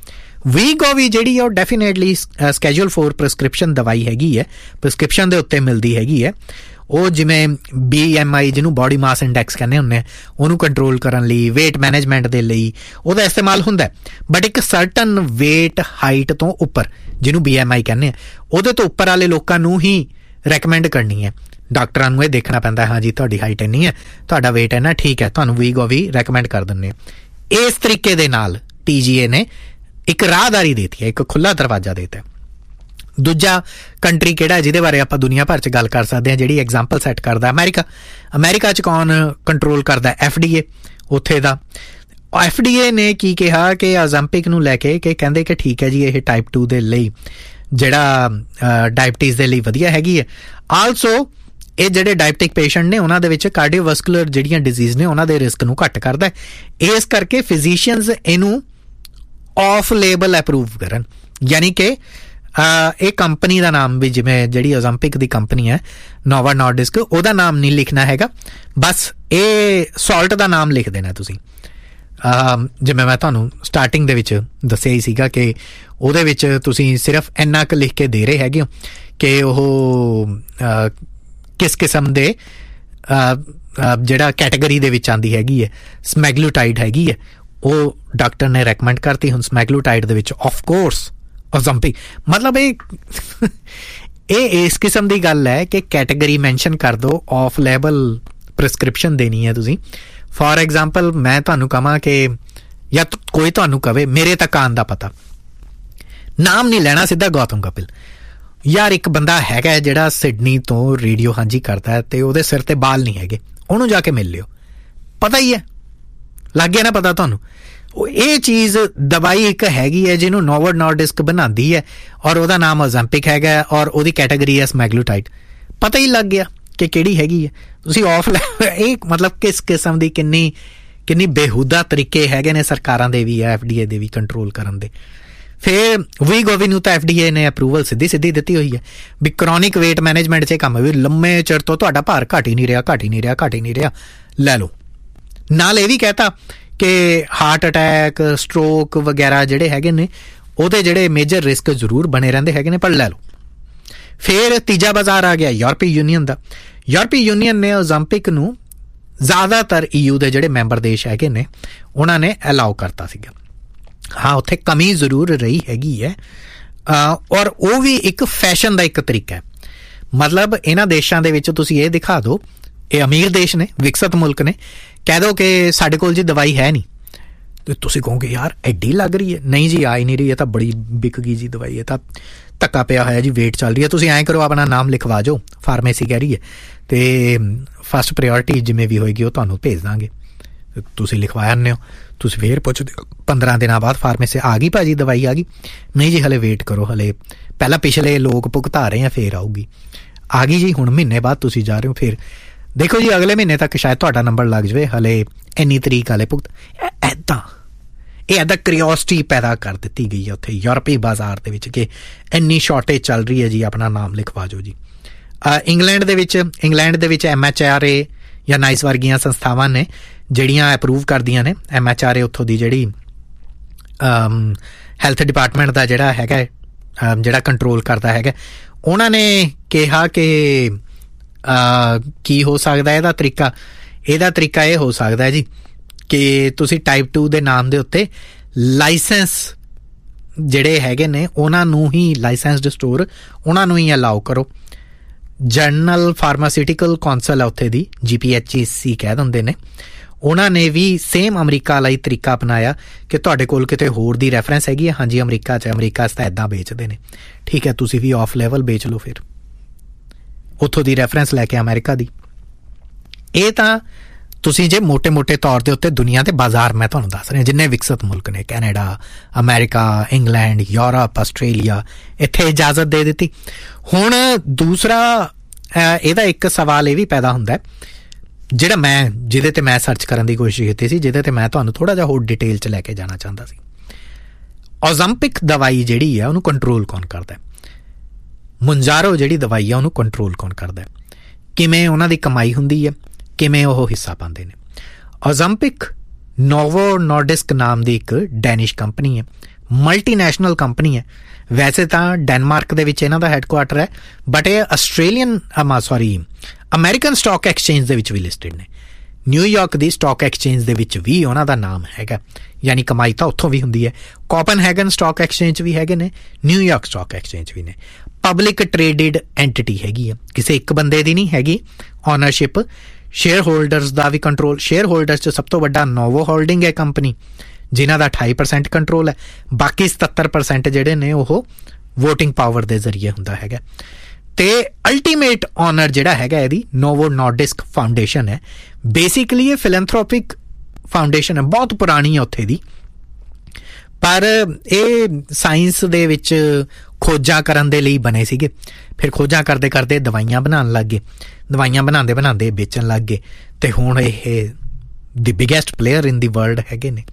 ਵੀਗੋਵੀ ਜਿਹੜੀ ਉਹ ਡੈਫੀਨੇਟਲੀ ਸਕੈਜੂਲ ਫੋਰ ਪ੍ਰਸਕ੍ਰਿਪਸ਼ਨ ਦਵਾਈ ਹੈਗੀ ਹੈ, ਪ੍ਰਸਕ੍ਰਿਪਸ਼ਨ ਦੇ ਉੱਤੇ ਮਿਲਦੀ ਹੈਗੀ ਹੈ। ਉਹ ਜਿਵੇਂ ਬੀ ਐਮ ਆਈ ਜਿਹਨੂੰ ਬੋਡੀ ਮਾਸ ਇੰਡੈਕਸ ਕਹਿੰਦੇ ਹੁੰਦੇ ਆ, ਉਹਨੂੰ ਕੰਟਰੋਲ ਕਰਨ ਲਈ, ਵੇਟ ਮੈਨੇਜਮੈਂਟ ਦੇ ਲਈ ਉਹਦਾ ਇਸਤੇਮਾਲ ਹੁੰਦਾ। ਬਟ ਇੱਕ ਸਰਟਨ ਵੇਟ ਹਾਈਟ ਤੋਂ ਉੱਪਰ, ਜਿਹਨੂੰ ਬੀ ਐਮ ਆਈ ਕਹਿੰਦੇ ਆ, ਉਹਦੇ ਤੋਂ ਉੱਪਰ ਵਾਲੇ ਲੋਕਾਂ ਨੂੰ ਹੀ ਰੈਕਮੈਂਡ ਕਰਨੀ ਹੈ। ਡਾਕਟਰਾਂ ਨੂੰ ਇਹ ਦੇਖਣਾ ਪੈਂਦਾ, ਹਾਂ ਜੀ ਤੁਹਾਡੀ ਹਾਈਟ ਇੰਨੀ ਹੈ, ਤੁਹਾਡਾ ਵੇਟ ਇੰਨਾ, ਠੀਕ ਹੈ, ਤੁਹਾਨੂੰ ਵੀਗੋਵੀ ਰੈਕਮੈਂਡ ਕਰ ਦਿੰਦੇ ਆ। ਇਸ ਤਰੀਕੇ ਦੇ ਨਾਲ ਟੀ ਜੀ ਏ ਨੇ ਇੱਕ ਰਾਹਦਾਰੀ ਦੇਤੀ ਹੈ, ਇੱਕ ਖੁੱਲ੍ਹਾ ਦਰਵਾਜ਼ਾ ਦੇਤਾ। ਦੂਜਾ ਕੰਟਰੀ ਕਿਹੜਾ ਜਿਹਦੇ ਬਾਰੇ ਆਪਾਂ ਦੁਨੀਆ ਭਰ 'ਚ ਗੱਲ ਕਰ ਸਕਦੇ ਹਾਂ, ਜਿਹੜੀ ਐਗਜ਼ਾਮਪਲ ਸੈੱਟ ਕਰਦਾ, ਅਮੈਰੀਕਾ। ਅਮੈਰੀਕਾ 'ਚ ਕੌਣ ਕੰਟਰੋਲ ਕਰਦਾ? ਐਫ ਡੀ ਏ, ਉੱਥੇ ਦਾ। ਐਫ ਡੀ ਏ ਨੇ ਕੀ ਕਿਹਾ ਕਿ ਓਜ਼ੈਂਪਿਕ ਨੂੰ ਲੈ ਕੇ, ਕਿ ਕਹਿੰਦੇ ਕਿ ਠੀਕ ਹੈ ਜੀ ਇਹ ਟਾਈਪ ਟੂ ਦੇ ਲਈ, ਜਿਹੜਾ ਡਾਇਬਟੀਜ਼ ਦੇ ਲਈ ਵਧੀਆ ਹੈਗੀ ਹੈ। ਆਲਸੋ ਇਹ ਜਿਹੜੇ ਡਾਇਬਟਿਕ ਪੇਸ਼ੈਂਟ ਨੇ ਉਹਨਾਂ ਦੇ ਵਿੱਚ ਕਾਰਡੀਓਵੈਸਕੂਲਰ ਜਿਹੜੀਆਂ ਡਿਜ਼ੀਜ਼ ਨੇ ਉਹਨਾਂ ਦੇ ਰਿਸਕ ਨੂੰ ਘੱਟ ਕਰਦਾ। ਇਸ ਕਰਕੇ ਫਿਜ਼ੀਸ਼ੀਅਨਸ ਇਹਨੂੰ ਆਫ ਲੇਬਲ ਅਪਰੂਵ ਕਰਨ, ਯਾਨੀ ਕਿ ਇਹ ਕੰਪਨੀ ਦਾ ਨਾਮ ਵੀ, ਜਿਵੇਂ ਜਿਹੜੀ ਓਜ਼ੈਂਪਿਕ ਦੀ ਕੰਪਨੀ ਹੈ ਨੋਵਾ ਨੋਰਡਿਸਕ, ਉਹਦਾ ਨਾਮ ਨਹੀਂ ਲਿਖਣਾ ਹੈਗਾ, ਬਸ ਇਹ ਸਾਲਟ ਦਾ ਨਾਮ ਲਿਖ ਦੇਣਾ ਤੁਸੀਂ। ਜਿਵੇਂ ਮੈਂ ਤੁਹਾਨੂੰ ਸਟਾਰਟਿੰਗ ਦੇ ਵਿੱਚ ਦੱਸਿਆ ਹੀ ਸੀਗਾ ਕਿ ਉਹਦੇ ਵਿੱਚ ਤੁਸੀਂ ਸਿਰਫ ਇੰਨਾ ਕੁ ਲਿਖ ਕੇ ਦੇ ਰਹੇ ਹੈਗੇ ਹੋ ਕਿ ਉਹ ਕਿਸ ਕਿਸਮ ਦੇ ਜਿਹੜਾ ਕੈਟੇਗਰੀ ਦੇ ਵਿੱਚ ਆਉਂਦੀ ਹੈਗੀ ਹੈ, ਸਮੈਗਲੂਟਾਈਡ ਹੈਗੀ ਹੈ, ਉਹ ਡਾਕਟਰ ਨੇ ਰੈਕਮੈਂਡ ਕਰਤੀ। ਹੁਣ ਸਮੈਗਲੂਟਾਈਡ ਦੇ ਵਿੱਚ ਆਫ ਕੋਰਸ ਓਜ਼ੈਂਪਿਕ, ਮਤਲਬ ਇਹ ਇਹ ਇਸ ਕਿਸਮ ਦੀ ਗੱਲ ਹੈ ਕਿ ਕੈਟੇਗਰੀ ਮੈਂਸ਼ਨ ਕਰ ਦਿਓ, ਆਫ ਲੈਬਲ ਪ੍ਰਸਕ੍ਰਿਪਸ਼ਨ ਦੇਣੀ ਹੈ ਤੁਸੀਂ। ਫੋਰ ਐਗਜ਼ਾਮਪਲ ਮੈਂ ਤੁਹਾਨੂੰ ਕਹਾਂ ਕਿ, ਜਾਂ ਕੋਈ ਤੁਹਾਨੂੰ ਕਵੇ ਮੇਰੇ ਤੱਕ ਆਉਣ ਦਾ ਪਤਾ, ਨਾਮ ਨਹੀਂ ਲੈਣਾ, ਸਿੱਧਾ ਗੌਤਮ ਕਪਿਲ। ਯਾਰ ਇੱਕ ਬੰਦਾ ਹੈਗਾ ਜਿਹੜਾ ਸਿਡਨੀ ਤੋਂ ਰੇਡੀਓ ਹਾਂਜੀ ਕਰਦਾ ਅਤੇ ਉਹਦੇ ਸਿਰ 'ਤੇ ਬਾਲ ਨਹੀਂ ਹੈਗੇ, ਉਹਨੂੰ ਜਾ ਕੇ ਮਿਲ ਲਿਓ, ਪਤਾ ਹੀ ਹੈ, ਲੱਗ ਗਿਆ ਨਾ ਪਤਾ ਤੁਹਾਨੂੰ। ਇਹ ਚੀਜ਼ ਦਵਾਈ ਇੱਕ ਹੈਗੀ ਹੈ ਜਿਹਨੂੰ ਨੋਵਾ ਨੋਰਡਿਸਕ ਬਣਾਉਂਦੀ ਹੈ, ਔਰ ਉਹਦਾ ਨਾਮ ਓਜ਼ੈਂਪਿਕ ਹੈਗਾ, ਔਰ ਉਹਦੀ ਕੈਟੇਗਰੀ ਹੈ ਸਮੈਗਲੂਟਾਈਡ, ਪਤਾ ਹੀ ਲੱਗ ਗਿਆ ਕਿ ਕਿਹੜੀ ਹੈਗੀ ਹੈ। ਤੁਸੀਂ ਆਫ ਇਹ ਮਤਲਬ ਕਿਸ ਕਿਸਮ ਦੀ ਕਿੰਨੀ ਕਿੰਨੀ ਬੇਹੂਦਾ ਤਰੀਕੇ ਹੈਗੇ ਨੇ ਸਰਕਾਰਾਂ ਦੇ ਵੀ, ਐਫ ਡੀ ਏ ਦੇ ਵੀ ਕੰਟਰੋਲ ਕਰਨ ਦੇ। ਫਿਰ ਵੀਗੋਵੀ ਨੂੰ ਤਾਂ ਐਫ ਡੀ ਏ ਨੇ ਅਪਰੂਵਲ ਸਿੱਧੀ ਸਿੱਧੀ ਦਿੱਤੀ ਹੋਈ ਹੈ ਵੀ ਕਰੋਨਿਕ ਵੇਟ ਮੈਨੇਜਮੈਂਟ 'ਚ ਕੰਮ ਵੀ, ਲੰਮੇ ਚਿਰ ਤੋਂ ਤੁਹਾਡਾ ਭਾਰ ਘੱਟ ਹੀ ਨਹੀਂ ਰਿਹਾ, ਘੱਟ ਹੀ ਨਹੀਂ ਰਿਹਾ, ਘੱਟ ਹੀ ਨਹੀਂ ਰਿਹਾ, ਲੈ ਲਓ। ਨਾਲ ਇਹ ਵੀ ਕਹਿਤਾ ਕਿ ਹਾਰਟ ਅਟੈਕ, ਸਟ੍ਰੋਕ ਵਗੈਰਾ ਜਿਹੜੇ ਹੈਗੇ ਨੇ ਉਹਦੇ ਜਿਹੜੇ ਮੇਜਰ ਰਿਸਕ ਜ਼ਰੂਰ ਬਣੇ ਰਹਿੰਦੇ ਹੈਗੇ ਨੇ, ਪਰ ਲੈ ਲਓ। ਫਿਰ ਤੀਜਾ ਬਾਜ਼ਾਰ ਆ ਗਿਆ ਯੂਰਪੀ ਯੂਨੀਅਨ ਦਾ। ਯੂਰਪੀ ਯੂਨੀਅਨ ਨੇ ਓਜ਼ੈਂਪਿਕ ਨੂੰ ਜ਼ਿਆਦਾਤਰ ਈ ਯੂ ਦੇ ਜਿਹੜੇ ਮੈਂਬਰ ਦੇਸ਼ ਹੈਗੇ ਨੇ ਉਹਨਾਂ ਨੇ ਅਲਾਓ ਕਰਤਾ ਸੀਗਾ। ਹਾਂ, ਉੱਥੇ ਕਮੀ ਜ਼ਰੂਰ ਰਹੀ ਹੈਗੀ ਹੈ, ਔਰ ਉਹ ਵੀ ਇੱਕ ਫੈਸ਼ਨ ਦਾ ਇੱਕ ਤਰੀਕਾ ਹੈ। ਮਤਲਬ ਇਹਨਾਂ ਦੇਸ਼ਾਂ ਦੇ ਵਿੱਚ ਤੁਸੀਂ ਇਹ ਦਿਖਾ ਦਿਓ, ਇਹ ਅਮੀਰ ਦੇਸ਼ ਨੇ, ਵਿਕਸਿਤ ਮੁਲਕ ਨੇ, ਕਹਿ ਦਿਓ ਕਿ ਸਾਡੇ ਕੋਲ ਜੀ ਦਵਾਈ ਹੈ ਨਹੀਂ, ਤੇ ਤੁਸੀਂ ਕਹੋਗੇ ਯਾਰ ਐਡੀ ਲੱਗ ਰਹੀ ਹੈ, ਨਹੀਂ ਜੀ ਆ ਹੀ ਨਹੀਂ ਰਹੀ, ਇਹ ਤਾਂ ਬੜੀ ਵਿਕ ਗਈ ਜੀ ਦਵਾਈ, ਇਹ ਤਾਂ ਧੱਕਾ ਪਿਆ ਹੋਇਆ ਜੀ, ਵੇਟ ਚੱਲ ਰਹੀ ਹੈ। ਤੁਸੀਂ ਐਂ ਕਰੋ, ਆਪਣਾ ਨਾਮ ਲਿਖਵਾ ਜਾਓ, ਫਾਰਮੇਸੀ ਕਹਿ ਰਹੀ ਹੈ, ਅਤੇ ਫਸਟ ਪ੍ਰਾਇਓਰਟੀ ਜਿਵੇਂ ਵੀ ਹੋਏਗੀ ਉਹ ਤੁਹਾਨੂੰ ਭੇਜ ਦਾਂਗੇ। ਤੁਸੀਂ ਲਿਖਵਾ ਆਉਂਦੇ ਹੋ, ਤੁਸੀਂ ਫੇਰ ਪੁੱਛਦੇ ਹੋ ਪੰਦਰਾਂ ਦਿਨਾਂ ਬਾਅਦ ਫਾਰਮੇਸੀ ਆ ਗਈ ਭਾਜੀ ਦਵਾਈ ਆ ਗਈ, ਨਹੀਂ ਜੀ ਹਲੇ ਵੇਟ ਕਰੋ, ਹਲੇ ਪਹਿਲਾਂ ਪਿਛਲੇ ਲੋਕ ਭੁਗਤਾ ਰਹੇ ਆ, ਫੇਰ ਆਊਗੀ। ਆ ਗਈ ਜੀ, ਹੁਣ ਮਹੀਨੇ ਬਾਅਦ ਤੁਸੀਂ ਜਾ ਰਹੇ ਹੋ, ਫਿਰ ਦੇਖੋ ਜੀ ਅਗਲੇ ਮਹੀਨੇ ਤੱਕ ਸ਼ਾਇਦ ਤੁਹਾਡਾ ਨੰਬਰ ਲੱਗ ਜਾਵੇ, ਹਲੇ ਇੰਨੀ ਤਰੀਕ ਵਾਲੇ ਭੁਗਤ। ਇੱਦਾਂ ਇਹ ਇੱਦਾਂ ਕਰਿਓਸਿਟੀ ਪੈਦਾ ਕਰ ਦਿੱਤੀ ਗਈ ਹੈ ਉੱਥੇ ਯੂਰਪੀ ਬਾਜ਼ਾਰ ਦੇ ਵਿੱਚ ਕਿ ਇੰਨੀ ਸ਼ਾਰਟੇਜ ਚੱਲ ਰਹੀ ਹੈ ਜੀ, ਆਪਣਾ ਨਾਮ ਲਿਖਵਾ ਜਾਓ ਜੀ। ਇੰਗਲੈਂਡ ਦੇ ਵਿੱਚ ਇੰਗਲੈਂਡ ਦੇ ਵਿੱਚ ਐਮ ਐਚ ਆਰ ਏ ਜਾਂ ਨਾਈਸ ਵਰਗੀਆਂ ਸੰਸਥਾਵਾਂ ਨੇ ਜਿਹੜੀਆਂ ਅਪਰੂਵ ਕਰਦੀਆਂ ਨੇ। ਐਮ ਐਚ ਆਰ ਏ ਉੱਥੋਂ ਦੀ ਜਿਹੜੀ ਹੈਲਥ ਡਿਪਾਰਟਮੈਂਟ ਦਾ ਜਿਹੜਾ ਹੈਗਾ, ਜਿਹੜਾ ਕੰਟਰੋਲ ਕਰਦਾ ਹੈਗਾ, ਉਹਨਾਂ ਨੇ ਕਿਹਾ ਕਿ ਕੀ ਹੋ ਸਕਦਾ ਇਹਦਾ ਤਰੀਕਾ। ਇਹਦਾ ਤਰੀਕਾ ਇਹ ਹੋ ਸਕਦਾ ਜੀ ਕਿ ਤੁਸੀਂ ਟਾਈਪ ਟੂ ਦੇ ਨਾਮ ਦੇ ਉੱਤੇ ਲਾਇਸੈਂਸ ਜਿਹੜੇ ਹੈਗੇ ਨੇ ਉਹਨਾਂ ਨੂੰ ਹੀ, ਲਾਇਸੈਂਸਡ ਸਟੋਰ ਉਹਨਾਂ ਨੂੰ ਹੀ ਅਲਾਓ ਕਰੋ। ਜਰਨਲ ਫਾਰਮਾਸਿਊਟੀਕਲ ਕੌਂਸਲ ਹੈ ਉੱਥੇ ਦੀ, ਜੀ ਪੀ ਐਚ ਈ ਸੀ ਕਹਿ ਦਿੰਦੇ ਨੇ, ਉਹਨਾਂ ਨੇ ਵੀ ਸੇਮ ਅਮਰੀਕਾ ਵਾਲਾ ਹੀ ਤਰੀਕਾ ਅਪਣਾਇਆ ਕਿ ਤੁਹਾਡੇ ਕੋਲ ਕਿਤੇ ਹੋਰ ਦੀ ਰੈਫਰੈਂਸ ਹੈਗੀ ਹੈ, ਹਾਂਜੀ ਅਮਰੀਕਾ 'ਚ, ਅਮਰੀਕਾ 'ਚ ਤਾਂ ਇੱਦਾਂ ਵੇਚਦੇ ਨੇ, ਠੀਕ ਹੈ ਤੁਸੀਂ ਵੀ ਆਫ ਲੈਵਲ ਵੇਚ ਲਓ, ਫਿਰ ਉੱਥੋਂ ਦੀ ਰੈਫਰੈਂਸ ਲੈ ਕੇ ਅਮਰੀਕਾ ਦੀ। ਇਹ ਤਾਂ ਤੁਸੀਂ ਜੇ ਮੋਟੇ ਮੋਟੇ ਤੌਰ ਦੇ ਉੱਤੇ ਦੁਨੀਆ ਦੇ ਬਾਜ਼ਾਰ ਮੈਂ ਤੁਹਾਨੂੰ ਦੱਸ ਰਿਹਾ, ਜਿੰਨੇ ਵਿਕਸਿਤ ਮੁਲਕ ਨੇ, Canada, America, England, Europe, Australia, ਇੱਥੇ ਇਜਾਜ਼ਤ ਦੇ ਦਿੱਤੀ। ਹੁਣ ਦੂਸਰਾ ਇਹਦਾ ਇੱਕ ਸਵਾਲ ਇਹ ਵੀ ਪੈਦਾ ਹੁੰਦਾ ਜਿਹੜਾ ਮੈਂ ਜਿਹਦੇ 'ਤੇ ਮੈਂ ਸਰਚ ਕਰਨ ਦੀ ਕੋਸ਼ਿਸ਼ ਕੀਤੀ ਸੀ, ਜਿਹਦੇ 'ਤੇ ਮੈਂ ਤੁਹਾਨੂੰ ਥੋੜ੍ਹਾ ਜਿਹਾ ਹੋਰ ਡਿਟੇਲ 'ਚ ਲੈ ਕੇ ਜਾਣਾ ਚਾਹੁੰਦਾ ਸੀ। ਓਜ਼ੈਂਪਿਕ ਦਵਾਈ ਜਿਹੜੀ ਹੈ ਉਹਨੂੰ ਕੰਟਰੋਲ ਕੌਣ ਕਰਦਾ? ਮੁੰਜਾਰੋ ਜਿਹੜੀ ਦਵਾਈ ਆ ਉਹਨੂੰ ਕੰਟਰੋਲ ਕੌਣ ਕਰਦਾ? ਕਿਵੇਂ ਉਹਨਾਂ ਦੀ ਕਮਾਈ ਹੁੰਦੀ ਹੈ, ਕਿਵੇਂ ਉਹ ਹਿੱਸਾ ਪਾਉਂਦੇ ਨੇ? ਓਜ਼ੈਂਪਿਕ ਨੋਵੋ ਨੋਰਡਿਸਕ ਨਾਮ ਦੀ ਇੱਕ ਡੈਨਿਸ਼ ਕੰਪਨੀ ਹੈ, ਮਲਟੀਨੈਸ਼ਨਲ ਕੰਪਨੀ ਹੈ। ਵੈਸੇ ਤਾਂ ਡੈਨਮਾਰਕ ਦੇ ਵਿੱਚ ਇਹਨਾਂ ਦਾ ਹੈੱਡਕੁਆਟਰ ਹੈ, ਬਟ ਇਹ Australian sorry American stock exchange ਦੇ ਵਿੱਚ ਵੀ ਲਿਸਟਡ ਨੇ। ਨਿਊਯਾਰਕ ਦੀ ਸਟਾਕ ਐਕਸਚੇਂਜ ਦੇ ਵਿੱਚ ਵੀ ਉਹਨਾਂ ਦਾ ਨਾਮ ਹੈਗਾ, ਯਾਨੀ ਕਮਾਈ ਤਾਂ ਉੱਥੋਂ ਵੀ ਹੁੰਦੀ ਹੈ। ਕੋਪਨਹੈਗਨ ਸਟਾਕ ਐਕਸਚੇਂਜ ਵੀ ਹੈਗੇ ਨੇ, ਨਿਊਯਾਰਕ ਸਟਾਕ ਐਕਸਚੇਂਜ ਵੀ ਨੇ। ਪਬਲਿਕ ਟ੍ਰੇਡਡ ਐਂਟੀਟੀ ਹੈਗੀ ਆ, ਕਿਸੇ ਇੱਕ ਬੰਦੇ ਦੀ ਨਹੀਂ ਹੈਗੀ ਓਨਰਸ਼ਿਪ। ਸ਼ੇਅਰ ਹੋਲਡਰਸ ਦਾ ਵੀ ਕੰਟਰੋਲ, ਸ਼ੇਅਰ ਹੋਲਡਰਸ 'ਚ ਸਭ ਤੋਂ ਵੱਡਾ ਨੋਵੋ ਹੋਲਡਿੰਗ ਹੈ ਕੰਪਨੀ, ਜਿਨ੍ਹਾਂ ਦਾ ਅਠਾਈ ਪਰਸੈਂਟ ਕੰਟਰੋਲ ਹੈ। ਬਾਕੀ ਸਤੱਤਰ ਪਰਸੈਂਟ ਜਿਹੜੇ ਨੇ ਉਹ ਵੋਟਿੰਗ ਪਾਵਰ ਦੇ ਜ਼ਰੀਏ ਹੁੰਦਾ ਹੈਗਾ। ਤੇ ਅਲਟੀਮੇਟ ਓਨਰ ਜਿਹੜਾ ਹੈਗਾ ਇਹਦੀ ਨੋਵੋ ਨੋਰਡਿਸਕ ਫਾਊਂਡੇਸ਼ਨ ਹੈ। ਬੇਸਿਕਲੀ ਇਹ ਫਿਲੈਂਥਰੋਪਿਕ ਫਾਊਂਡੇਸ਼ਨ ਹੈ, ਬਹੁਤ ਪੁਰਾਣੀ ਹੈ ਉੱਥੇ ਦੀ, ਪਰ ਇਹ ਸਾਇੰਸ ਦੇ ਵਿੱਚ ਖੋਜਾਂ ਕਰਨ ਦੇ ਲਈ ਬਣੇ ਸੀਗੇ। ਫਿਰ ਖੋਜਾਂ ਕਰਦੇ ਕਰਦੇ ਦਵਾਈਆਂ ਬਣਾਉਣ ਲੱਗ ਗਏ, ਦਵਾਈਆਂ ਬਣਾਉਂਦੇ ਬਣਾਉਂਦੇ ਵੇਚਣ ਲੱਗ ਗਏ, ਤੇ ਹੁਣ ਇਹ ਦੀ ਬਿਗੈਸਟ ਪਲੇਅਰ ਇਨ ਦੀ ਵਰਲਡ ਹੈਗੇ ਨੇ।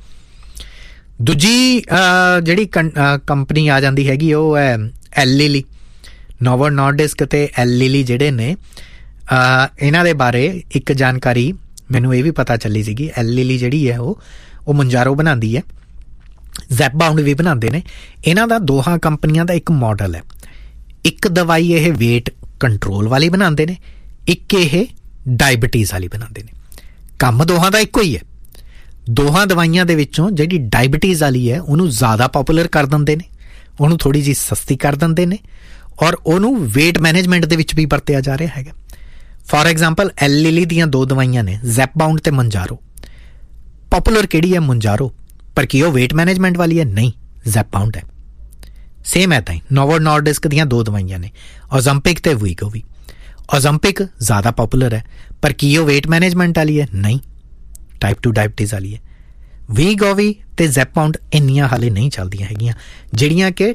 ਦੂਜੀ ਜਿਹੜੀ ਕੰਪਨੀ ਆ ਜਾਂਦੀ ਹੈਗੀ ਉਹ ਹੈ ਐਲ ਲੀਲੀ। ਨੋਵੋ ਨੋਰਡਿਸਕ ਤੇ ਐਲ ਲੀਲੀ ਜਿਹੜੇ ਨੇ ਇਹਨਾਂ ਦੇ ਬਾਰੇ ਇੱਕ ਜਾਣਕਾਰੀ ਮੈਨੂੰ ਇਹ ਵੀ ਪਤਾ ਚੱਲੀ ਸੀਗੀ। ਐਲ ਲੀਲੀ ਜਿਹੜੀ ਹੈ ਉਹ ਉਹ ਮੁੰਜਾਰੋ ਬਣਾਉਂਦੀ ਹੈ, ਜ਼ੈਪਬਾਊਂਡ ਵੀ ਬਣਾਉਂਦੇ ਨੇ। ਇਹਨਾਂ ਦਾ ਦੋਹਾਂ ਕੰਪਨੀਆਂ ਦਾ ਇੱਕ ਮਾਡਲ ਹੈ, ਇੱਕ ਦਵਾਈ ਇਹ ਵੇਟ ਕੰਟਰੋਲ ਵਾਲੀ ਬਣਾਉਂਦੇ ਨੇ, ਇੱਕ ਇਹ ਡਾਇਬਟੀਜ਼ ਵਾਲੀ ਬਣਾਉਂਦੇ ਨੇ। ਕੰਮ ਦੋਹਾਂ ਦਾ ਇੱਕੋ ਹੀ ਹੈ। ਦੋਹਾਂ ਦਵਾਈਆਂ ਦੇ ਵਿੱਚੋਂ ਜਿਹੜੀ ਡਾਇਬਟੀਜ਼ ਵਾਲੀ ਹੈ ਉਹਨੂੰ ਜ਼ਿਆਦਾ ਪੋਪੂਲਰ ਕਰ ਦਿੰਦੇ ਨੇ, ਉਹਨੂੰ ਥੋੜ੍ਹੀ ਜਿਹੀ ਸਸਤੀ ਕਰ ਦਿੰਦੇ ਨੇ, ਔਰ ਉਹਨੂੰ ਵੇਟ ਮੈਨੇਜਮੈਂਟ ਦੇ ਵਿੱਚ ਵੀ ਵਰਤਿਆ ਜਾ ਰਿਹਾ ਹੈਗਾ। ਫੋਰ ਐਗਜ਼ਾਮਪਲ ਐਲ ਲੀਲੀ ਦੀਆਂ ਦੋ ਦਵਾਈਆਂ ਨੇ, ਜ਼ੈਪਬਾਊਂਡ ਤੇ ਮੁੰਜਾਰੋ। ਪੋਪੂਲਰ ਕਿਹੜੀ ਹੈ? ਮੁੰਜਾਰੋ। ਪਰ ਕੀ ਉਹ ਵੇਟ ਮੈਨੇਜਮੈਂਟ ਵਾਲੀ ਹੈ? ਨਹੀਂ, ਜ਼ੈਪਬਾਊਂਡ ਹੈ। ਸੇਮ ਐਦਾਂ ਹੀ ਨੋਵੋ ਨੋਰਡਿਸਕ ਦੀਆਂ ਦੋ ਦਵਾਈਆਂ ਨੇ, ਓਜ਼ੰਪਿਕ ਤੇ ਵੀਗੋਵੀ। ਓਜ਼ੰਪਿਕ ਜ਼ਿਆਦਾ ਪੋਪੂਲਰ ਹੈ, ਪਰ ਕੀ ਉਹ ਵੇਟ ਮੈਨੇਜਮੈਂਟ ਵਾਲੀ ਹੈ? ਨਹੀਂ, ਟਾਈਪ ਟੂ ਡਾਇਬਟੀਜ਼ ਵਾਲੀ ਹੈ। ਵੀਗੋਵੀ ਤੇ ਜ਼ੈਪਬਾਊਂਡ ਇੰਨੀਆਂ ਹਾਲੇ ਨਹੀਂ ਚੱਲਦੀਆਂ ਹੈਗੀਆਂ, ਜਿਹੜੀਆਂ ਕਿ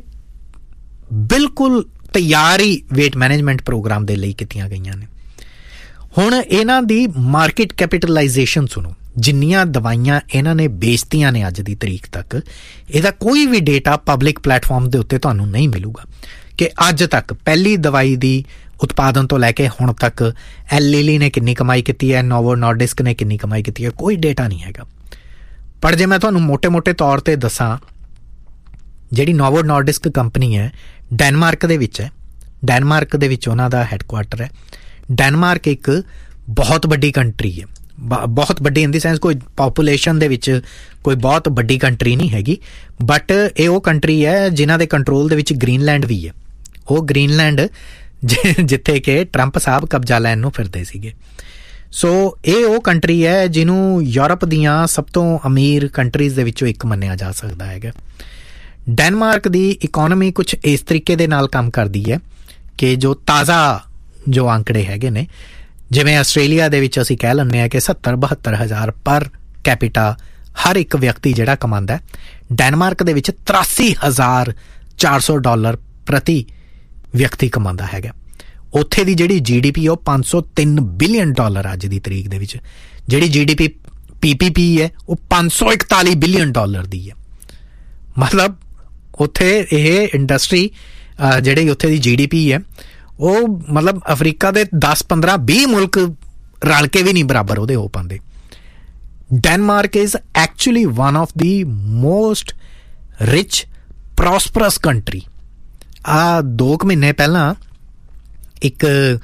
ਬਿਲਕੁਲ ਤਿਆਰ ਹੀ ਵੇਟ ਮੈਨੇਜਮੈਂਟ ਪ੍ਰੋਗਰਾਮ ਦੇ ਲਈ ਕੀਤੀਆਂ ਗਈਆਂ ਨੇ। ਹੁਣ ਇਹਨਾਂ ਦੀ ਮਾਰਕੀਟ ਕੈਪੀਟਲਾਈਜੇਸ਼ਨ ਸੁਣੋ, ਜਿੰਨੀਆਂ ਦਵਾਈਆਂ ਇਹਨਾਂ ਨੇ ਵੇਚਤੀਆਂ ਨੇ ਅੱਜ ਦੀ ਤਰੀਕ ਤੱਕ, ਇਹਦਾ ਕੋਈ ਵੀ ਡੇਟਾ ਪਬਲਿਕ ਪਲੇਟਫਾਰਮ ਦੇ ਉੱਤੇ ਤੁਹਾਨੂੰ ਨਹੀਂ ਮਿਲੂਗਾ ਕਿ ਅੱਜ ਤੱਕ ਪਹਿਲੀ ਦਵਾਈ ਦੀ ਉਤਪਾਦਨ ਤੋਂ ਲੈ ਕੇ ਹੁਣ ਤੱਕ ਐਲ ਲੀਲੀ ਨੇ ਕਿੰਨੀ ਕਮਾਈ ਕੀਤੀ ਹੈ, ਨੋਵੋ ਨੋਰਡਿਸਕ ਨੇ ਕਿੰਨੀ ਕਮਾਈ ਕੀਤੀ ਹੈ, ਕੋਈ ਡੇਟਾ ਨਹੀਂ ਹੈਗਾ। ਪਰ ਜੇ ਮੈਂ ਤੁਹਾਨੂੰ ਮੋਟੇ-ਮੋਟੇ ਤੌਰ 'ਤੇ ਦੱਸਾਂ, ਜਿਹੜੀ ਨੋਵੋ ਨੋਰਡਿਸਕ ਕੰਪਨੀ ਹੈ ਡੈਨਮਾਰਕ ਦੇ ਵਿੱਚ ਹੈ। ਡੈਨਮਾਰਕ ਦੇ ਵਿੱਚ ਉਹਨਾਂ ਦਾ ਹੈੱਡਕੁਆਟਰ ਹੈ। ਡੈਨਮਾਰਕ ਇੱਕ ਬਹੁਤ ਵੱਡੀ ਕੰਟਰੀ ਹੈ, ਬਹੁਤ ਵੱਡੀ ਇਨ ਦੀ ਸੈਂਸ ਕੋਈ ਪਾਪੂਲੇਸ਼ਨ ਦੇ ਵਿੱਚ ਕੋਈ ਬਹੁਤ ਵੱਡੀ ਕੰਟਰੀ ਨਹੀਂ ਹੈਗੀ, ਬਟ ਇਹ ਉਹ ਕੰਟਰੀ ਹੈ ਜਿਨ੍ਹਾਂ ਦੇ ਕੰਟਰੋਲ ਦੇ ਵਿੱਚ ਗ੍ਰੀਨਲੈਂਡ ਵੀ ਹੈ। ਉਹ ਗ੍ਰੀਨਲੈਂਡ ਜਿੱਥੇ ਕਿ ਟਰੰਪ ਸਾਹਿਬ ਕਬਜ਼ਾ ਲੈਣ ਨੂੰ ਫਿਰਦੇ ਸੀਗੇ। ਸੋ ਇਹ ਉਹ ਕੰਟਰੀ ਹੈ ਜਿਹਨੂੰ ਯੂਰਪ ਦੀਆਂ ਸਭ ਤੋਂ ਅਮੀਰ ਕੰਟਰੀਜ਼ ਦੇ ਵਿੱਚੋਂ ਇੱਕ ਮੰਨਿਆ ਜਾ ਸਕਦਾ ਹੈਗਾ। ਡੈਨਮਾਰਕ ਦੀ ਇਕੋਨਮੀ ਕੁਛ ਇਸ ਤਰੀਕੇ ਦੇ ਨਾਲ ਕੰਮ ਕਰਦੀ ਹੈ ਕਿ ਜੋ ਤਾਜ਼ਾ ਜੋ ਅੰਕੜੇ ਹੈਗੇ ਨੇ, ਜਿਵੇਂ ਆਸਟ੍ਰੇਲੀਆ ਦੇ ਵਿੱਚ ਅਸੀਂ ਕਹਿ ਲੈਂਦੇ ਹਾਂ ਕਿ ਸੱਤਰ ਬਹੱਤਰ ਹਜ਼ਾਰ ਪਰ ਕੈਪੀਟਾ ਹਰ ਇੱਕ ਵਿਅਕਤੀ ਜਿਹੜਾ ਕਮਾਉਂਦਾ, ਡੈਨਮਾਰਕ ਦੇ ਵਿੱਚ ਤਰਾਸੀ ਹਜ਼ਾਰ ਚਾਰ ਸੌ ਡਾਲਰ ਪ੍ਰਤੀ ਵਿਅਕਤੀ ਕਮਾਉਂਦਾ ਹੈਗਾ। ਉੱਥੇ ਦੀ ਜਿਹੜੀ ਜੀ ਡੀ ਪੀ ਉਹ ਪੰਜ ਸੌ ਤਿੰਨ ਬਿਲੀਅਨ ਡਾਲਰ ਅੱਜ ਦੀ ਤਰੀਕ ਦੇ ਵਿੱਚ। ਜਿਹੜੀ ਜੀ ਡੀ ਪੀ ਪੀ ਪੀ ਪੀ ਹੈ ਉਹ ਪੰਜ ਸੌ ਇਕਤਾਲੀ ਬਿਲੀਅਨ ਡਾਲਰ ਦੀ ਹੈ। ਮਤਲਬ ਉੱਥੇ ਇਹ ਇੰਡਸਟਰੀ ਜਿਹੜੀ ਉੱਥੇ ਦੀ ਜੀ ਡੀ ਪੀ ਹੈ ਉਹ ਮਤਲਬ ਅਫਰੀਕਾ ਦੇ ਦਸ ਪੰਦਰਾਂ ਵੀਹ ਮੁਲਕ ਰਲ ਕੇ ਵੀ ਨਹੀਂ ਬਰਾਬਰ ਉਹਦੇ ਹੋ ਪਾਉਂਦੇ। Denmark is actually one of the most rich ਪ੍ਰੋਸਪਰਸ country. ਆ ਦੋ ਕੁ ਮਹੀਨੇ ਪਹਿਲਾਂ ਇੱਕ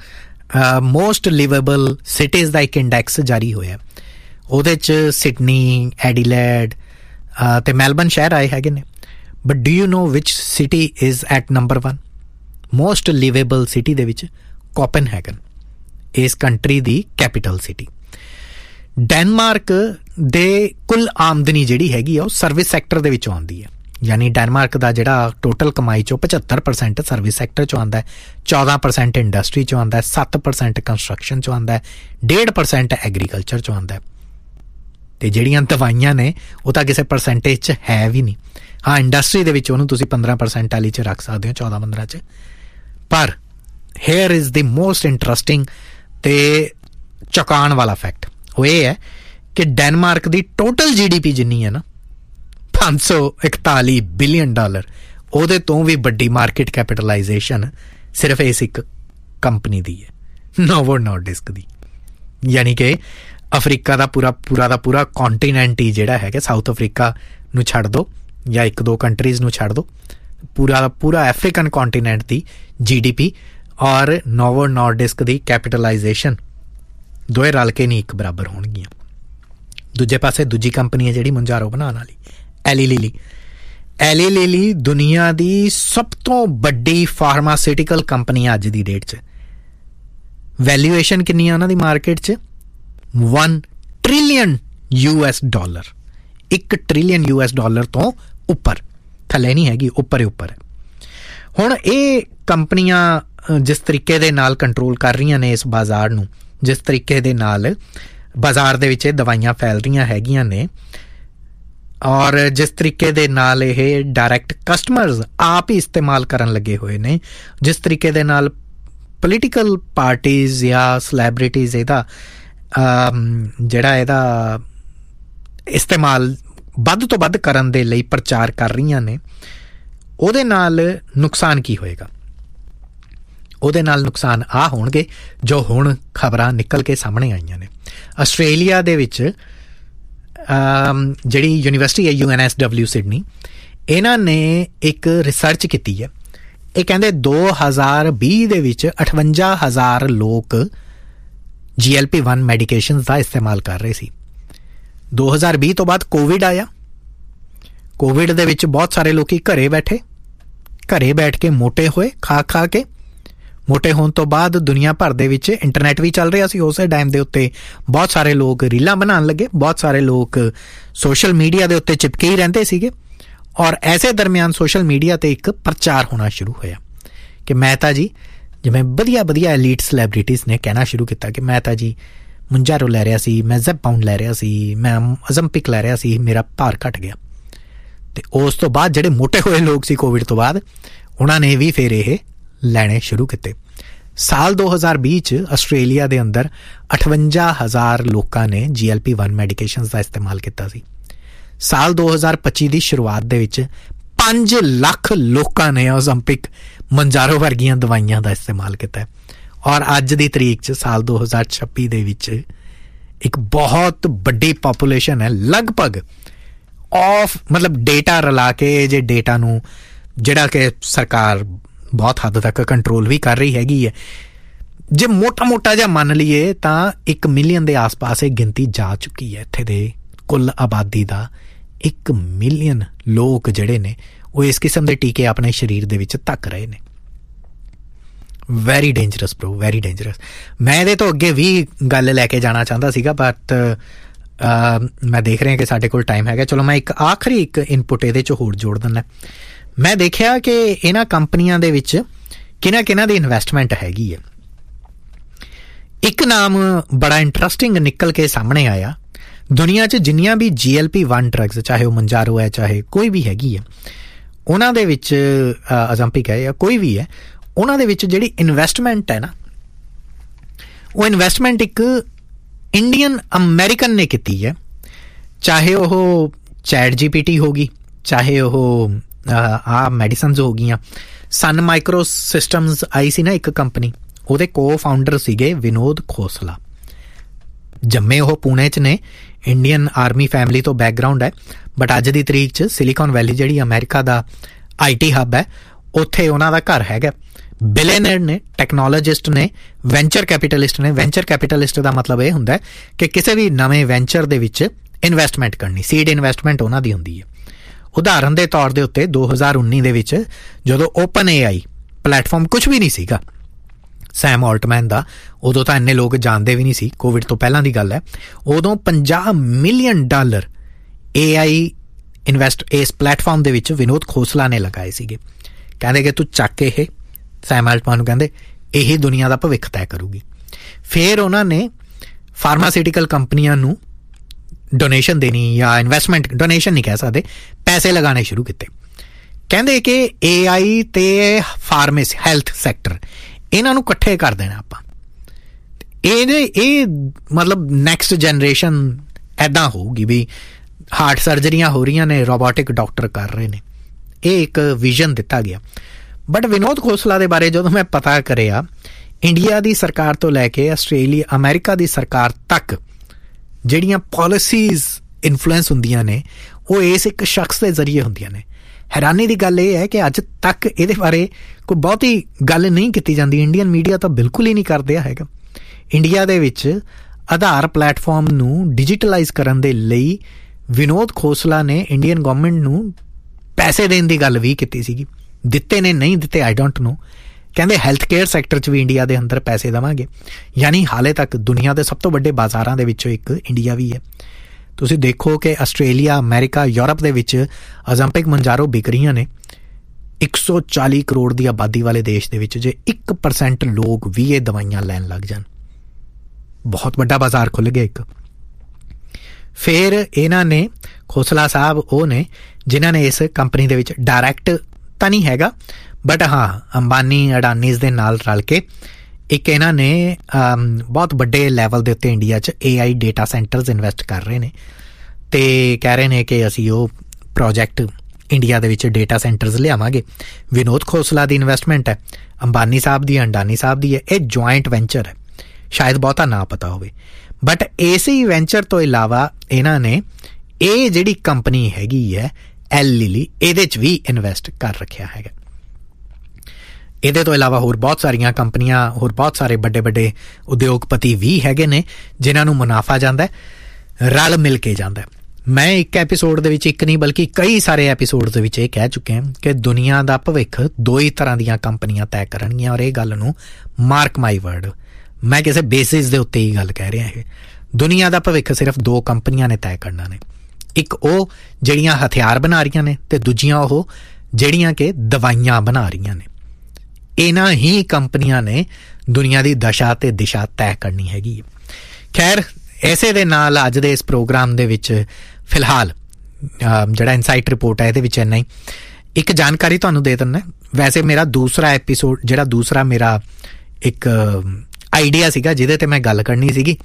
ਮੋਸਟ ਲਿਵੇਬਲ ਸਿਟੀਜ਼ ਦਾ ਇੱਕ ਇੰਡੈਕਸ ਜਾਰੀ ਹੋਇਆ, ਉਹਦੇ 'ਚ ਸਿਡਨੀ, ਐਡੀਲੇਡ ਅਤੇ ਮੈਲਬਨ ਸ਼ਹਿਰ ਆਏ ਹੈਗੇ ਨੇ। But do you know which city is at number one most liveable city ਦੇ ਵਿੱਚ? ਕੋਪਨਹੈਗਨ, ਇਸ ਕੰਟਰੀ ਦੀ ਕੈਪੀਟਲ ਸਿਟੀ। ਡੈਨਮਾਰਕ ਦੇ ਕੁੱਲ ਆਮਦਨੀ ਜਿਹੜੀ ਹੈਗੀ ਆ ਉਹ ਸਰਵਿਸ ਸੈਕਟਰ ਦੇ ਵਿੱਚੋਂ ਆਉਂਦੀ ਹੈ, ਯਾਨੀ ਡੈਨਮਾਰਕ ਦਾ ਜਿਹੜਾ ਟੋਟਲ ਕਮਾਈ 'ਚੋਂ ਪਝੱਤਰ ਪਰਸੈਂਟ ਸਰਵਿਸ ਸੈਕਟਰ 'ਚੋਂ ਆਉਂਦਾ ਹੈ, ਚੌਦਾਂ ਪਰਸੈਂਟ ਇੰਡਸਟਰੀ 'ਚੋਂ ਆਉਂਦਾ ਹੈ, ਸੱਤ ਪਰਸੈਂਟ ਕੰਸਟਰਕਸ਼ਨ 'ਚੋਂ ਆਉਂਦਾ ਹੈ, ਡੇਢ ਪਰਸੈਂਟ ਐਗਰੀਕਲਚਰ 'ਚੋਂ ਆਉਂਦਾ ਹੈ। ਅਤੇ ਜਿਹੜੀਆਂ ਦਵਾਈਆਂ ਨੇ ਉਹ ਤਾਂ ਕਿਸੇ ਪਰਸੈਂਟੇਜ 'ਚ ਹੈ ਵੀ ਨਹੀਂ। ਹਾਂ, ਇੰਡਸਟਰੀ ਦੇ ਵਿੱਚ ਉਹਨੂੰ ਤੁਸੀਂ ਪੰਦਰਾਂ ਪਰਸੈਂਟ ਵਾਲੀ 'ਚ ਰੱਖ ਸਕਦੇ ਹੋ, ਚੌਦਾਂ ਪੰਦਰਾਂ 'ਚ। ਪਰ hair is the most interesting ਅਤੇ ਚੌਂਕਾਉਣ ਵਾਲਾ ਫੈਕਟ ਉਹ ਇਹ ਹੈ ਕਿ ਡੈਨਮਾਰਕ ਦੀ ਟੋਟਲ ਜੀ ਡੀ ਪੀ ਜਿੰਨੀ ਹੈ ਨਾ ਪੰਜ ਸੌ ਇਕਤਾਲੀ ਬਿਲੀਅਨ ਡਾਲਰ, ਉਹਦੇ ਤੋਂ ਵੀ ਵੱਡੀ ਮਾਰਕੀਟ ਕੈਪੀਟਲਾਈਜੇਸ਼ਨ ਸਿਰਫ ਇਸ ਇੱਕ ਕੰਪਨੀ ਦੀ ਹੈ, ਨੋਵੋ ਨੋਰਡਿਸਕ ਦੀ। ਯਾਨੀ ਕਿ ਅਫਰੀਕਾ ਦਾ ਪੂਰਾ ਪੂਰਾ ਦਾ ਪੂਰਾ ਕੌਂਟੀਨੈਂਟ ਹੀ ਜਿਹੜਾ ਹੈਗਾ, ਸਾਊਥ ਅਫਰੀਕਾ ਨੂੰ ਛੱਡ ਦਿਓ ਜਾਂ ਇੱਕ ਦੋ ਕੰਟਰੀਜ਼ ਨੂੰ ਛੱਡ ਦਿਓ, ਪੂਰਾ ਪੂਰਾ ਅਫਰੀਕਨ ਕੌਂਟੀਨੈਂਟ ਦੀ ਜੀ ਡੀ ਪੀ ਔਰ ਨੋਵੋ ਨੋਰਡਿਸਕ ਦੀ ਕੈਪੀਟਲਾਈਜੇਸ਼ਨ ਦੋਵੇਂ ਰਲ ਕੇ ਨਹੀਂ ਇੱਕ ਬਰਾਬਰ ਹੋਣਗੀਆਂ। ਦੂਜੇ ਪਾਸੇ ਦੂਜੀ ਕੰਪਨੀ ਹੈ ਜਿਹੜੀ ਮੁੰਜਾਰੋ ਬਣਾਉਣ ਵਾਲੀ, ਐਲੀ ਲਿਲੀ। ਐਲੀ ਲਿਲੀ ਦੁਨੀਆ ਦੀ ਸਭ ਤੋਂ ਵੱਡੀ ਫਾਰਮਾਸਿਊਟੀਕਲ ਕੰਪਨੀ ਅੱਜ ਦੀ ਡੇਟ 'ਚ। ਵੈਲਿਊਏਸ਼ਨ ਕਿੰਨੀ ਆ ਉਹਨਾਂ ਦੀ ਮਾਰਕੀਟ 'ਚ? One trillion U S dollar. ਇੱਕ ਟ੍ਰਿਲੀਅਨ ਯੂ ਐਸ ਡਾਲਰ ਤੋਂ ਉੱਪਰ, ਥੱਲੇ ਨਹੀਂ ਹੈਗੀ, ਉੱਪਰ ਹੀ ਉੱਪਰ ਹੈ। ਹੁਣ ਇਹ ਕੰਪਨੀਆਂ ਜਿਸ ਤਰੀਕੇ ਦੇ ਨਾਲ ਕੰਟਰੋਲ ਕਰ ਰਹੀਆਂ ਨੇ ਇਸ ਬਾਜ਼ਾਰ ਨੂੰ, ਜਿਸ ਤਰੀਕੇ ਦੇ ਨਾਲ ਬਾਜ਼ਾਰ ਦੇ ਵਿੱਚ ਇਹ ਦਵਾਈਆਂ ਫੈਲ ਰਹੀਆਂ ਹੈਗੀਆਂ ਨੇ, ਔਰ ਜਿਸ ਤਰੀਕੇ ਦੇ ਨਾਲ ਇਹ ਡਾਇਰੈਕਟ ਕਸਟਮਰਸ ਆਪ ਹੀ ਇਸਤੇਮਾਲ ਕਰਨ ਲੱਗੇ ਹੋਏ ਨੇ, ਜਿਸ ਤਰੀਕੇ ਦੇ ਨਾਲ ਪੋਲੀਟੀਕਲ ਪਾਰਟੀਜ਼ ਜਾਂ ਸੈਲੈਬ੍ਰਿਟੀਜ਼ ਇਹਦਾ ਜਿਹੜਾ ਇਹਦਾ ਇਸਤੇਮਾਲ ਵੱਧ ਤੋਂ ਵੱਧ ਕਰਨ ਦੇ ਲਈ ਪ੍ਰਚਾਰ ਕਰ ਰਹੀਆਂ ਨੇ, ਉਹਦੇ ਨਾਲ ਨੁਕਸਾਨ ਕੀ ਹੋਏਗਾ? ਉਹਦੇ ਨਾਲ ਨੁਕਸਾਨ ਆ ਹੋਣਗੇ ਜੋ ਹੁਣ ਖਬਰਾਂ ਨਿਕਲ ਕੇ ਸਾਹਮਣੇ ਆਈਆਂ ਨੇ। ਆਸਟ੍ਰੇਲੀਆ ਦੇ ਵਿੱਚ ਜਿਹੜੀ ਯੂਨੀਵਰਸਿਟੀ ਹੈ U N S W Sydney, ਇਹਨਾਂ ਨੇ ਇੱਕ ਰਿਸਰਚ ਕੀਤੀ ਹੈ। ਇਹ ਕਹਿੰਦੇ ਦੋ ਹਜ਼ਾਰ ਵੀਹ ਦੇ ਵਿੱਚ ਅਠਵੰਜਾ ਹਜ਼ਾਰ ਲੋਕ ਜੀ ਐਲ ਪੀ ਵਨ ਮੈਡੀਕੇਸ਼ਨ ਦਾ ਇਸਤੇਮਾਲ ਕਰ ਰਹੇ ਸੀ। ਦੋ ਹਜ਼ਾਰ ਵੀਹ ਤੋਂ ਬਾਅਦ ਕੋਵਿਡ ਆਇਆ। ਕੋਵਿਡ ਦੇ ਵਿੱਚ ਬਹੁਤ ਸਾਰੇ ਲੋਕੀ ਘਰੇ ਬੈਠੇ, ਘਰੇ ਬੈਠ ਕੇ ਮੋਟੇ ਹੋਏ, ਖਾ ਖਾ ਕੇ। ਮੋਟੇ ਹੋਣ ਤੋਂ ਬਾਅਦ ਦੁਨੀਆ ਭਰ ਦੇ ਵਿੱਚ ਇੰਟਰਨੈਟ ਵੀ ਚੱਲ ਰਿਹਾ ਸੀ ਉਸੇ ਟਾਈਮ ਦੇ ਉੱਤੇ। ਬਹੁਤ ਸਾਰੇ ਲੋਕ ਰੀਲਾਂ ਬਣਾਉਣ ਲੱਗੇ, ਬਹੁਤ ਸਾਰੇ ਲੋਕ ਸੋਸ਼ਲ ਮੀਡੀਆ ਦੇ ਉੱਤੇ ਚਿਪਕੇ ਹੀ ਰਹਿੰਦੇ ਸੀਗੇ। ਔਰ ਐਸੇ ਦਰਮਿਆਨ ਸੋਸ਼ਲ ਮੀਡੀਆ 'ਤੇ ਇੱਕ ਪ੍ਰਚਾਰ ਹੋਣਾ ਸ਼ੁਰੂ ਹੋਇਆ ਕਿ ਮੈਂ ਤਾਂ ਜੀ, ਜਿਵੇਂ ਵਧੀਆ ਵਧੀਆ ਐਲੀਟ ਸੈਲੈਬ੍ਰਿਟੀਜ਼ ਨੇ ਕਹਿਣਾ ਸ਼ੁਰੂ ਕੀਤਾ ਕਿ ਮੈਂ ਤਾਂ ਜੀ ਮੁੰਜਾਰੋ ਲੈ ਰਿਹਾ ਸੀ, ਮੈਂ ਜ਼ੈਪਾਊਂਡ ਲੈ ਰਿਹਾ ਸੀ, ਮੈਂ ਅਜ਼ੰਪਿਕ ਲੈ ਰਿਹਾ ਸੀ, ਮੇਰਾ ਭਾਰ ਘਟ ਗਿਆ। ਅਤੇ ਉਸ ਤੋਂ ਬਾਅਦ ਜਿਹੜੇ ਮੋਟੇ ਹੋਏ ਲੋਕ ਸੀ ਕੋਵਿਡ ਤੋਂ ਬਾਅਦ, ਉਹਨਾਂ ਨੇ ਵੀ ਫਿਰ ਇਹ ਲੈਣੇ ਸ਼ੁਰੂ ਕੀਤੇ। ਸਾਲ ਦੋ ਹਜ਼ਾਰ ਵੀਹ 'ਚ ਆਸਟ੍ਰੇਲੀਆ ਦੇ ਅੰਦਰ ਅਠਵੰਜਾ ਹਜ਼ਾਰ ਲੋਕਾਂ ਨੇ ਜੀ ਐਲ ਪੀ ਵਨ ਮੈਡੀਕੇਸ਼ਨ ਦਾ ਇਸਤੇਮਾਲ ਕੀਤਾ ਸੀ। ਸਾਲ ਦੋ ਹਜ਼ਾਰ ਪੱਚੀ ਦੀ ਸ਼ੁਰੂਆਤ ਦੇ ਵਿੱਚ ਪੰਜ ਲੱਖ ਲੋਕਾਂ ਨੇ ਓਜ਼ੰਪਿਕ, ਮੰਜਾਰੋ ਵਰਗੀਆਂ ਦਵਾਈਆਂ ਦਾ ਇਸਤੇਮਾਲ ਕੀਤਾ। ਔਰ ਅੱਜ ਦੀ ਤਰੀਕ 'ਚ ਸਾਲ ਦੋ ਹਜ਼ਾਰ ਛੱਬੀ ਦੇ ਵਿੱਚ ਇੱਕ ਬਹੁਤ ਵੱਡੀ ਪਾਪੂਲੇਸ਼ਨ ਹੈ, ਲਗਭਗ ਆਫ ਮਤਲਬ ਡੇਟਾ ਰਲਾ ਕੇ, ਜੇ ਡੇਟਾ ਨੂੰ ਜਿਹੜਾ ਕਿ ਸਰਕਾਰ ਬਹੁਤ ਹੱਦ ਤੱਕ ਕੰਟਰੋਲ ਵੀ ਕਰ ਰਹੀ ਹੈਗੀ ਹੈ, ਜੇ ਮੋਟਾ ਮੋਟਾ ਜਿਹਾ ਮੰਨ ਲਈਏ ਤਾਂ ਇੱਕ ਮਿਲੀਅਨ ਦੇ ਆਸ-ਪਾਸ ਇਹ ਗਿਣਤੀ ਜਾ ਚੁੱਕੀ ਹੈ। ਇੱਥੇ ਦੇ ਕੁੱਲ ਆਬਾਦੀ ਦਾ ਇੱਕ ਮਿਲੀਅਨ ਲੋਕ ਜਿਹੜੇ ਨੇ ਉਹ ਇਸ ਕਿਸਮ ਦੇ ਟੀਕੇ ਆਪਣੇ ਸਰੀਰ ਦੇ ਵਿੱਚ ਧੱਕ ਰਹੇ ਨੇ। Very dangerous bro, very dangerous. ਮੈਂ ਇਹਦੇ ਤੋਂ ਅੱਗੇ ਵੀ ਗੱਲ ਲੈ ਕੇ ਜਾਣਾ ਚਾਹੁੰਦਾ ਸੀਗਾ, ਬਟ ਮੈਂ ਦੇਖ ਰਿਹਾ ਕਿ ਸਾਡੇ ਕੋਲ ਟਾਈਮ ਹੈਗਾ। ਚਲੋ ਮੈਂ ਇੱਕ ਆਖਰੀ ਇੱਕ ਇਨਪੁਟ ਇਹਦੇ 'ਚ ਹੋਰ ਜੋੜ ਦਿੰਦਾ। ਮੈਂ ਦੇਖਿਆ ਕਿ ਇਹਨਾਂ ਕੰਪਨੀਆਂ ਦੇ ਵਿੱਚ ਕਿਹਨਾਂ ਕਿਹਨਾਂ ਦੀ ਇਨਵੈਸਟਮੈਂਟ ਹੈਗੀ ਹੈ। ਇੱਕ ਨਾਮ ਬੜਾ ਇੰਟਰਸਟਿੰਗ ਨਿਕਲ ਕੇ ਸਾਹਮਣੇ ਆਇਆ। ਦੁਨੀਆ 'ਚ ਜਿੰਨੀਆਂ ਵੀ ਜੀ ਐਲ ਪੀ ਵਨ ਡਰੱਗਸ, ਚਾਹੇ ਉਹ ਮੰਜਾਰੋ ਹੈ, ਚਾਹੇ ਕੋਈ ਵੀ ਹੈਗੀ ਹੈ, ਉਹਨਾਂ ਦੇ ਵਿੱਚ ਅਜ਼ੰਪਿਕ ਹੈ ਜਾਂ ਕੋਈ ਵੀ ਹੈ, ਉਹਨਾਂ ਦੇ ਵਿੱਚ ਜਿਹੜੀ ਇਨਵੈਸਟਮੈਂਟ ਹੈ ਨਾ, ਉਹ ਇਨਵੈਸਟਮੈਂਟ ਇੱਕ ਇੰਡੀਅਨ ਅਮਰੀਕਨ ਨੇ ਕੀਤੀ ਹੈ। ਚਾਹੇ ਉਹ ਚੈਟ ਜੀ ਪੀ ਟੀ ਹੋ ਗਈ, ਚਾਹੇ ਉਹ ਆਹ ਮੈਡੀਸਨਸ ਹੋ ਗਈਆਂ। ਸਨ ਮਾਈਕਰੋ ਸਿਸਟਮਸ ਆਈ ਸੀ ਨਾ ਇੱਕ ਕੰਪਨੀ, ਉਹਦੇ ਕੋ ਫਾਊਂਡਰ ਸੀਗੇ ਵਿਨੋਦ ਖੋਸਲਾ। ਜੰਮੇ ਉਹ ਪੂਣੇ 'ਚ ਨੇ, ਇੰਡੀਅਨ ਆਰਮੀ ਫੈਮਿਲੀ ਤੋਂ ਬੈਕਗਰਾਊਂਡ ਹੈ, ਬਟ ਅੱਜ ਦੀ ਤਰੀਕ 'ਚ ਸਿਲੀਕਨ ਵੈਲੀ ਜਿਹੜੀ ਅਮਰੀਕਾ ਦਾ ਆਈ ਟੀ ਹੱਬ ਹੈ, ਉੱਥੇ ਉਹਨਾਂ ਦਾ ਘਰ ਹੈਗਾ। ਬਿਲੀਅਨਰ ਨੇ, ਟੈਕਨੋਲੋਜਿਸਟ ਨੇ, ਵੈਂਚਰ ਕੈਪੀਟਲਿਸਟ ਨੇ। ਵੈਂਚਰ ਕੈਪੀਟਲਿਸਟ ਦਾ ਮਤਲਬ ਇਹ ਹੁੰਦਾ ਕਿ ਕਿਸੇ ਵੀ ਨਵੇਂ ਵੈਂਚਰ ਦੇ ਵਿੱਚ ਇਨਵੈਸਟਮੈਂਟ ਕਰਨੀ, ਸੀਡ ਇਨਵੈਸਟਮੈਂਟ ਉਹਨਾਂ ਦੀ ਹੁੰਦੀ ਹੈ। ਉਦਾਹਰਨ ਦੇ ਤੌਰ ਦੇ ਉੱਤੇ ਦੋ ਹਜ਼ਾਰ ਉੱਨੀ ਦੇ ਵਿੱਚ ਜਦੋਂ ਓਪਨ ਏ ਆਈ ਪਲੈਟਫਾਰਮ ਕੁਛ ਵੀ ਨਹੀਂ ਸੀਗਾ ਸੈਮ ਆਲਟਮੈਨ ਦਾ, ਉਦੋਂ ਤਾਂ ਇੰਨੇ ਲੋਕ ਜਾਣਦੇ ਵੀ ਨਹੀਂ ਸੀ, ਕੋਵਿਡ ਤੋਂ ਪਹਿਲਾਂ ਦੀ ਗੱਲ ਹੈ, ਉਦੋਂ ਪੰਜਾਹ ਮਿਲੀਅਨ ਡਾਲਰ ਏ ਆਈ ਇਨਵੈਸਟ ਇਸ ਪਲੈਟਫਾਰਮ ਦੇ ਵਿੱਚ ਵਿਨੋਦ ਖੋਸਲਾ ਨੇ ਲਗਾਏ ਸੀਗੇ। ਕਹਿੰਦੇ ਕਿ ਤੂੰ ਚੱਕ ਇਹ, ਸੈਮ ਆਲਟਮੈਨ ਨੂੰ ਕਹਿੰਦੇ ਇਹੀ ਦੁਨੀਆ ਦਾ ਭਵਿੱਖ ਤੈਅ ਕਰੂਗੀ। ਫਿਰ ਉਹਨਾਂ ਨੇ ਫਾਰਮਾਸਿਊਟੀਕਲ ਕੰਪਨੀਆਂ ਨੂੰ ਡੋਨੇਸ਼ਨ ਦੇਣੀ, ਜਾਂ ਇਨਵੈਸਟਮੈਂਟ, ਡੋਨੇਸ਼ਨ ਨਹੀਂ ਕਹਿ ਸਕਦੇ, ਪੈਸੇ ਲਗਾਉਣੇ ਸ਼ੁਰੂ ਕੀਤੇ। ਕਹਿੰਦੇ ਕਿ ਏ ਆਈ ਤੇ ਫਾਰਮੇਸੀ, ਹੈਲਥ ਸੈਕਟਰ, ਇਹਨਾਂ ਨੂੰ ਇਕੱਠੇ ਕਰ ਦੇਣਾ ਆਪਾਂ। ਇਹਦੇ ਇਹ ਮਤਲਬ ਨੈਕਸਟ ਜਨਰੇਸ਼ਨ ਇੱਦਾਂ ਹੋਊਗੀ ਵੀ ਹਾਰਟ ਸਰਜਰੀਆਂ ਹੋ ਰਹੀਆਂ ਨੇ, ਰੋਬੋਟਿਕ ਡਾਕਟਰ ਕਰ ਰਹੇ ਨੇ। ਇਹ ਇੱਕ ਵਿਜ਼ਨ ਦਿੱਤਾ ਗਿਆ। ਬਟ ਵਿਨੋਦ ਖੋਸਲਾ ਦੇ ਬਾਰੇ ਜਦੋਂ ਮੈਂ ਪਤਾ ਕਰਿਆ, ਇੰਡੀਆ ਦੀ ਸਰਕਾਰ ਤੋਂ ਲੈ ਕੇ ਆਸਟ੍ਰੇਲੀਆ, ਅਮਰੀਕਾ ਦੀ ਸਰਕਾਰ ਤੱਕ ਜਿਹੜੀਆਂ ਪਾਲਿਸੀਜ਼ ਇਨਫਲੂਐਂਸ ਹੁੰਦੀਆਂ ਨੇ, ਉਹ ਇਸ ਇੱਕ ਸ਼ਖਸ ਦੇ ਜ਼ਰੀਏ ਹੁੰਦੀਆਂ ਨੇ। ਹੈਰਾਨੀ ਦੀ ਗੱਲ ਇਹ ਹੈ ਕਿ ਅੱਜ ਤੱਕ ਇਹਦੇ ਬਾਰੇ ਕੋਈ ਬਹੁਤੀ ਗੱਲ ਨਹੀਂ ਕੀਤੀ ਜਾਂਦੀ। ਇੰਡੀਅਨ ਮੀਡੀਆ ਤਾਂ ਬਿਲਕੁਲ ਹੀ ਨਹੀਂ ਕਰਦਿਆ ਹੈਗਾ। ਇੰਡੀਆ ਦੇ ਵਿੱਚ ਆਧਾਰ ਪਲੇਟਫਾਰਮ ਨੂੰ ਡਿਜੀਟਲਾਈਜ਼ ਕਰਨ ਦੇ ਲਈ ਵਿਨੋਦ ਖੋਸਲਾ ਨੇ ਇੰਡੀਅਨ ਗਵਰਨਮੈਂਟ ਨੂੰ ਪੈਸੇ ਦੇਣ ਦੀ ਗੱਲ ਵੀ ਕੀਤੀ ਸੀਗੀ। ਦਿੱਤੇ ਨੇ, ਨਹੀਂ ਦਿੱਤੇ, ਆਈ ਡੋਂਟ ਨੋ। ਕਹਿੰਦੇ ਹੈਲਥ ਕੇਅਰ ਸੈਕਟਰ 'ਚ ਵੀ ਇੰਡੀਆ ਦੇ ਅੰਦਰ ਪੈਸੇ ਦੇਵਾਂਗੇ। ਯਾਨੀ ਹਾਲੇ ਤੱਕ ਦੁਨੀਆ ਦੇ ਸਭ ਤੋਂ ਵੱਡੇ ਬਾਜ਼ਾਰਾਂ ਦੇ ਵਿੱਚੋਂ ਇੱਕ ਇੰਡੀਆ ਵੀ ਹੈ। ਤੁਸੀਂ ਦੇਖੋ ਕਿ ਆਸਟ੍ਰੇਲੀਆ, ਅਮਰੀਕਾ, ਯੂਰਪ ਦੇ ਵਿੱਚ ਓਜ਼ੈਂਪਿਕ ਮੰਜਾਰੋ ਵਿਕ ਰਹੀਆਂ ਨੇ। ਇੱਕ ਸੌ ਚਾਲੀ ਕਰੋੜ ਦੀ ਆਬਾਦੀ ਵਾਲੇ ਦੇਸ਼ ਦੇ ਵਿੱਚ ਜੇ ਇੱਕ ਪਰਸੈਂਟ ਲੋਕ ਵੀ ਇਹ ਦਵਾਈਆਂ ਲੈਣ ਲੱਗ ਜਾਣ, ਬਹੁਤ ਵੱਡਾ ਬਾਜ਼ਾਰ ਖੁੱਲ੍ਹ ਗਿਆ ਇੱਕ। ਫਿਰ ਇਹਨਾਂ ਨੇ ਖੋਸਲਾ ਸਾਹਿਬ ਉਹ ਨੇ ਜਿਨ੍ਹਾਂ ਨੇ ਇਸ ਕੰਪਨੀ ਦੇ ਵਿੱਚ ਡਾਇਰੈਕਟ ਤਾਂ ਨਹੀਂ ਹੈਗਾ, ਬਟ ਹਾਂ ਅੰਬਾਨੀ ਅਡਾਨੀਜ਼ ਦੇ ਨਾਲ ਰਲ ਕੇ ਇੱਕ ਇਹਨਾਂ ਨੇ ਬਹੁਤ ਵੱਡੇ ਲੈਵਲ ਦੇ ਉੱਤੇ ਇੰਡੀਆ 'ਚ ਏ ਆਈ ਡੇਟਾ ਸੈਂਟਰਸ ਇਨਵੈਸਟ ਕਰ ਰਹੇ ਨੇ ਅਤੇ ਕਹਿ ਰਹੇ ਨੇ ਕਿ ਅਸੀਂ ਉਹ ਪ੍ਰੋਜੈਕਟ ਇੰਡੀਆ ਦੇ ਵਿੱਚ ਡੇਟਾ ਸੈਂਟਰਸ ਲਿਆਵਾਂਗੇ। ਵਿਨੋਦ ਖੋਸਲਾ ਦੀ ਇਨਵੈਸਟਮੈਂਟ ਹੈ, ਅੰਬਾਨੀ ਸਾਹਿਬ ਦੀ, ਅਡਾਨੀ ਸਾਹਿਬ ਦੀ ਹੈ। ਇਹ ਜੁਆਇੰਟ ਵੈਂਚਰ ਹੈ, ਸ਼ਾਇਦ ਬਹੁਤਾ ਨਾ ਪਤਾ ਹੋਵੇ। ਬਟ ਇਸੇ ਵੈਂਚਰ ਤੋਂ ਇਲਾਵਾ ਇਹਨਾਂ ਨੇ ਇਹ ਜਿਹੜੀ ਕੰਪਨੀ ਹੈਗੀ ਹੈ ਐਲ ਲਿਲੀ, ਇਹਦੇ 'ਚ ਵੀ ਇਨਵੈਸਟ ਕਰ ਰੱਖਿਆ ਹੈਗਾ। ਇਹਦੇ ਤੋਂ ਇਲਾਵਾ ਹੋਰ ਬਹੁਤ ਸਾਰੀਆਂ ਕੰਪਨੀਆਂ, ਹੋਰ ਬਹੁਤ ਸਾਰੇ ਵੱਡੇ ਵੱਡੇ ਉਦਯੋਗਪਤੀ ਵੀ ਹੈਗੇ ਨੇ ਜਿਨ੍ਹਾਂ ਨੂੰ ਮੁਨਾਫਾ ਜਾਂਦਾ, ਰਲ ਮਿਲ ਕੇ ਜਾਂਦਾ। ਮੈਂ ਇੱਕ ਐਪੀਸੋਡ ਦੇ ਵਿੱਚ, ਇੱਕ ਨਹੀਂ ਬਲਕਿ ਕਈ ਸਾਰੇ ਐਪੀਸੋਡ ਦੇ ਵਿੱਚ ਇਹ ਕਹਿ ਚੁੱਕੇ ਹਾਂ ਕਿ ਦੁਨੀਆ ਦਾ ਭਵਿੱਖ ਦੋ ਹੀ ਤਰ੍ਹਾਂ ਦੀਆਂ ਕੰਪਨੀਆਂ ਤੈਅ ਕਰਨਗੀਆਂ। ਔਰ ਇਹ ਗੱਲ ਨੂੰ ਮਾਰਕ ਮਾਈ ਵਰਡ, ਮੈਂ ਕਿਸੇ ਬੇਸਿਸ ਦੇ ਉੱਤੇ ਹੀ ਗੱਲ ਕਹਿ ਰਿਹਾ। ਇਹ ਦੁਨੀਆ ਦਾ ਭਵਿੱਖ ਸਿਰਫ ਦੋ ਕੰਪਨੀਆਂ ਨੇ ਤੈਅ ਕਰਨਾ ਨੇ। ਇੱਕ ਉਹ ਜਿਹੜੀਆਂ ਹਥਿਆਰ ਬਣਾ ਰਹੀਆਂ ਨੇ ਅਤੇ ਦੂਜੀਆਂ ਉਹ ਜਿਹੜੀਆਂ ਕਿ ਦਵਾਈਆਂ ਬਣਾ ਰਹੀਆਂ ਨੇ। ਇਹਨਾਂ ਹੀ ਕੰਪਨੀਆਂ ਨੇ ਦੁਨੀਆ ਦੀ ਦਸ਼ਾ ਅਤੇ ਦਿਸ਼ਾ ਤੈਅ ਕਰਨੀ ਹੈਗੀ। ਖੈਰ, ਇਸੇ ਦੇ ਨਾਲ ਅੱਜ ਦੇ ਇਸ ਪ੍ਰੋਗਰਾਮ ਦੇ ਵਿੱਚ ਫਿਲਹਾਲ ਜਿਹੜਾ ਇਨਸਾਈਟ ਰਿਪੋਰਟ ਹੈ ਇਹਦੇ ਵਿੱਚ ਇੰਨਾ ਹੀ। ਇੱਕ ਜਾਣਕਾਰੀ ਤੁਹਾਨੂੰ ਦੇ ਦਿੰਦਾ, ਵੈਸੇ ਮੇਰਾ ਦੂਸਰਾ ਐਪੀਸੋਡ, ਜਿਹੜਾ ਦੂਸਰਾ ਮੇਰਾ ਇੱਕ ਆਈਡੀਆ ਸੀਗਾ ਜਿਹਦੇ 'ਤੇ ਮੈਂ ਗੱਲ ਕਰਨੀ ਸੀਗੀ,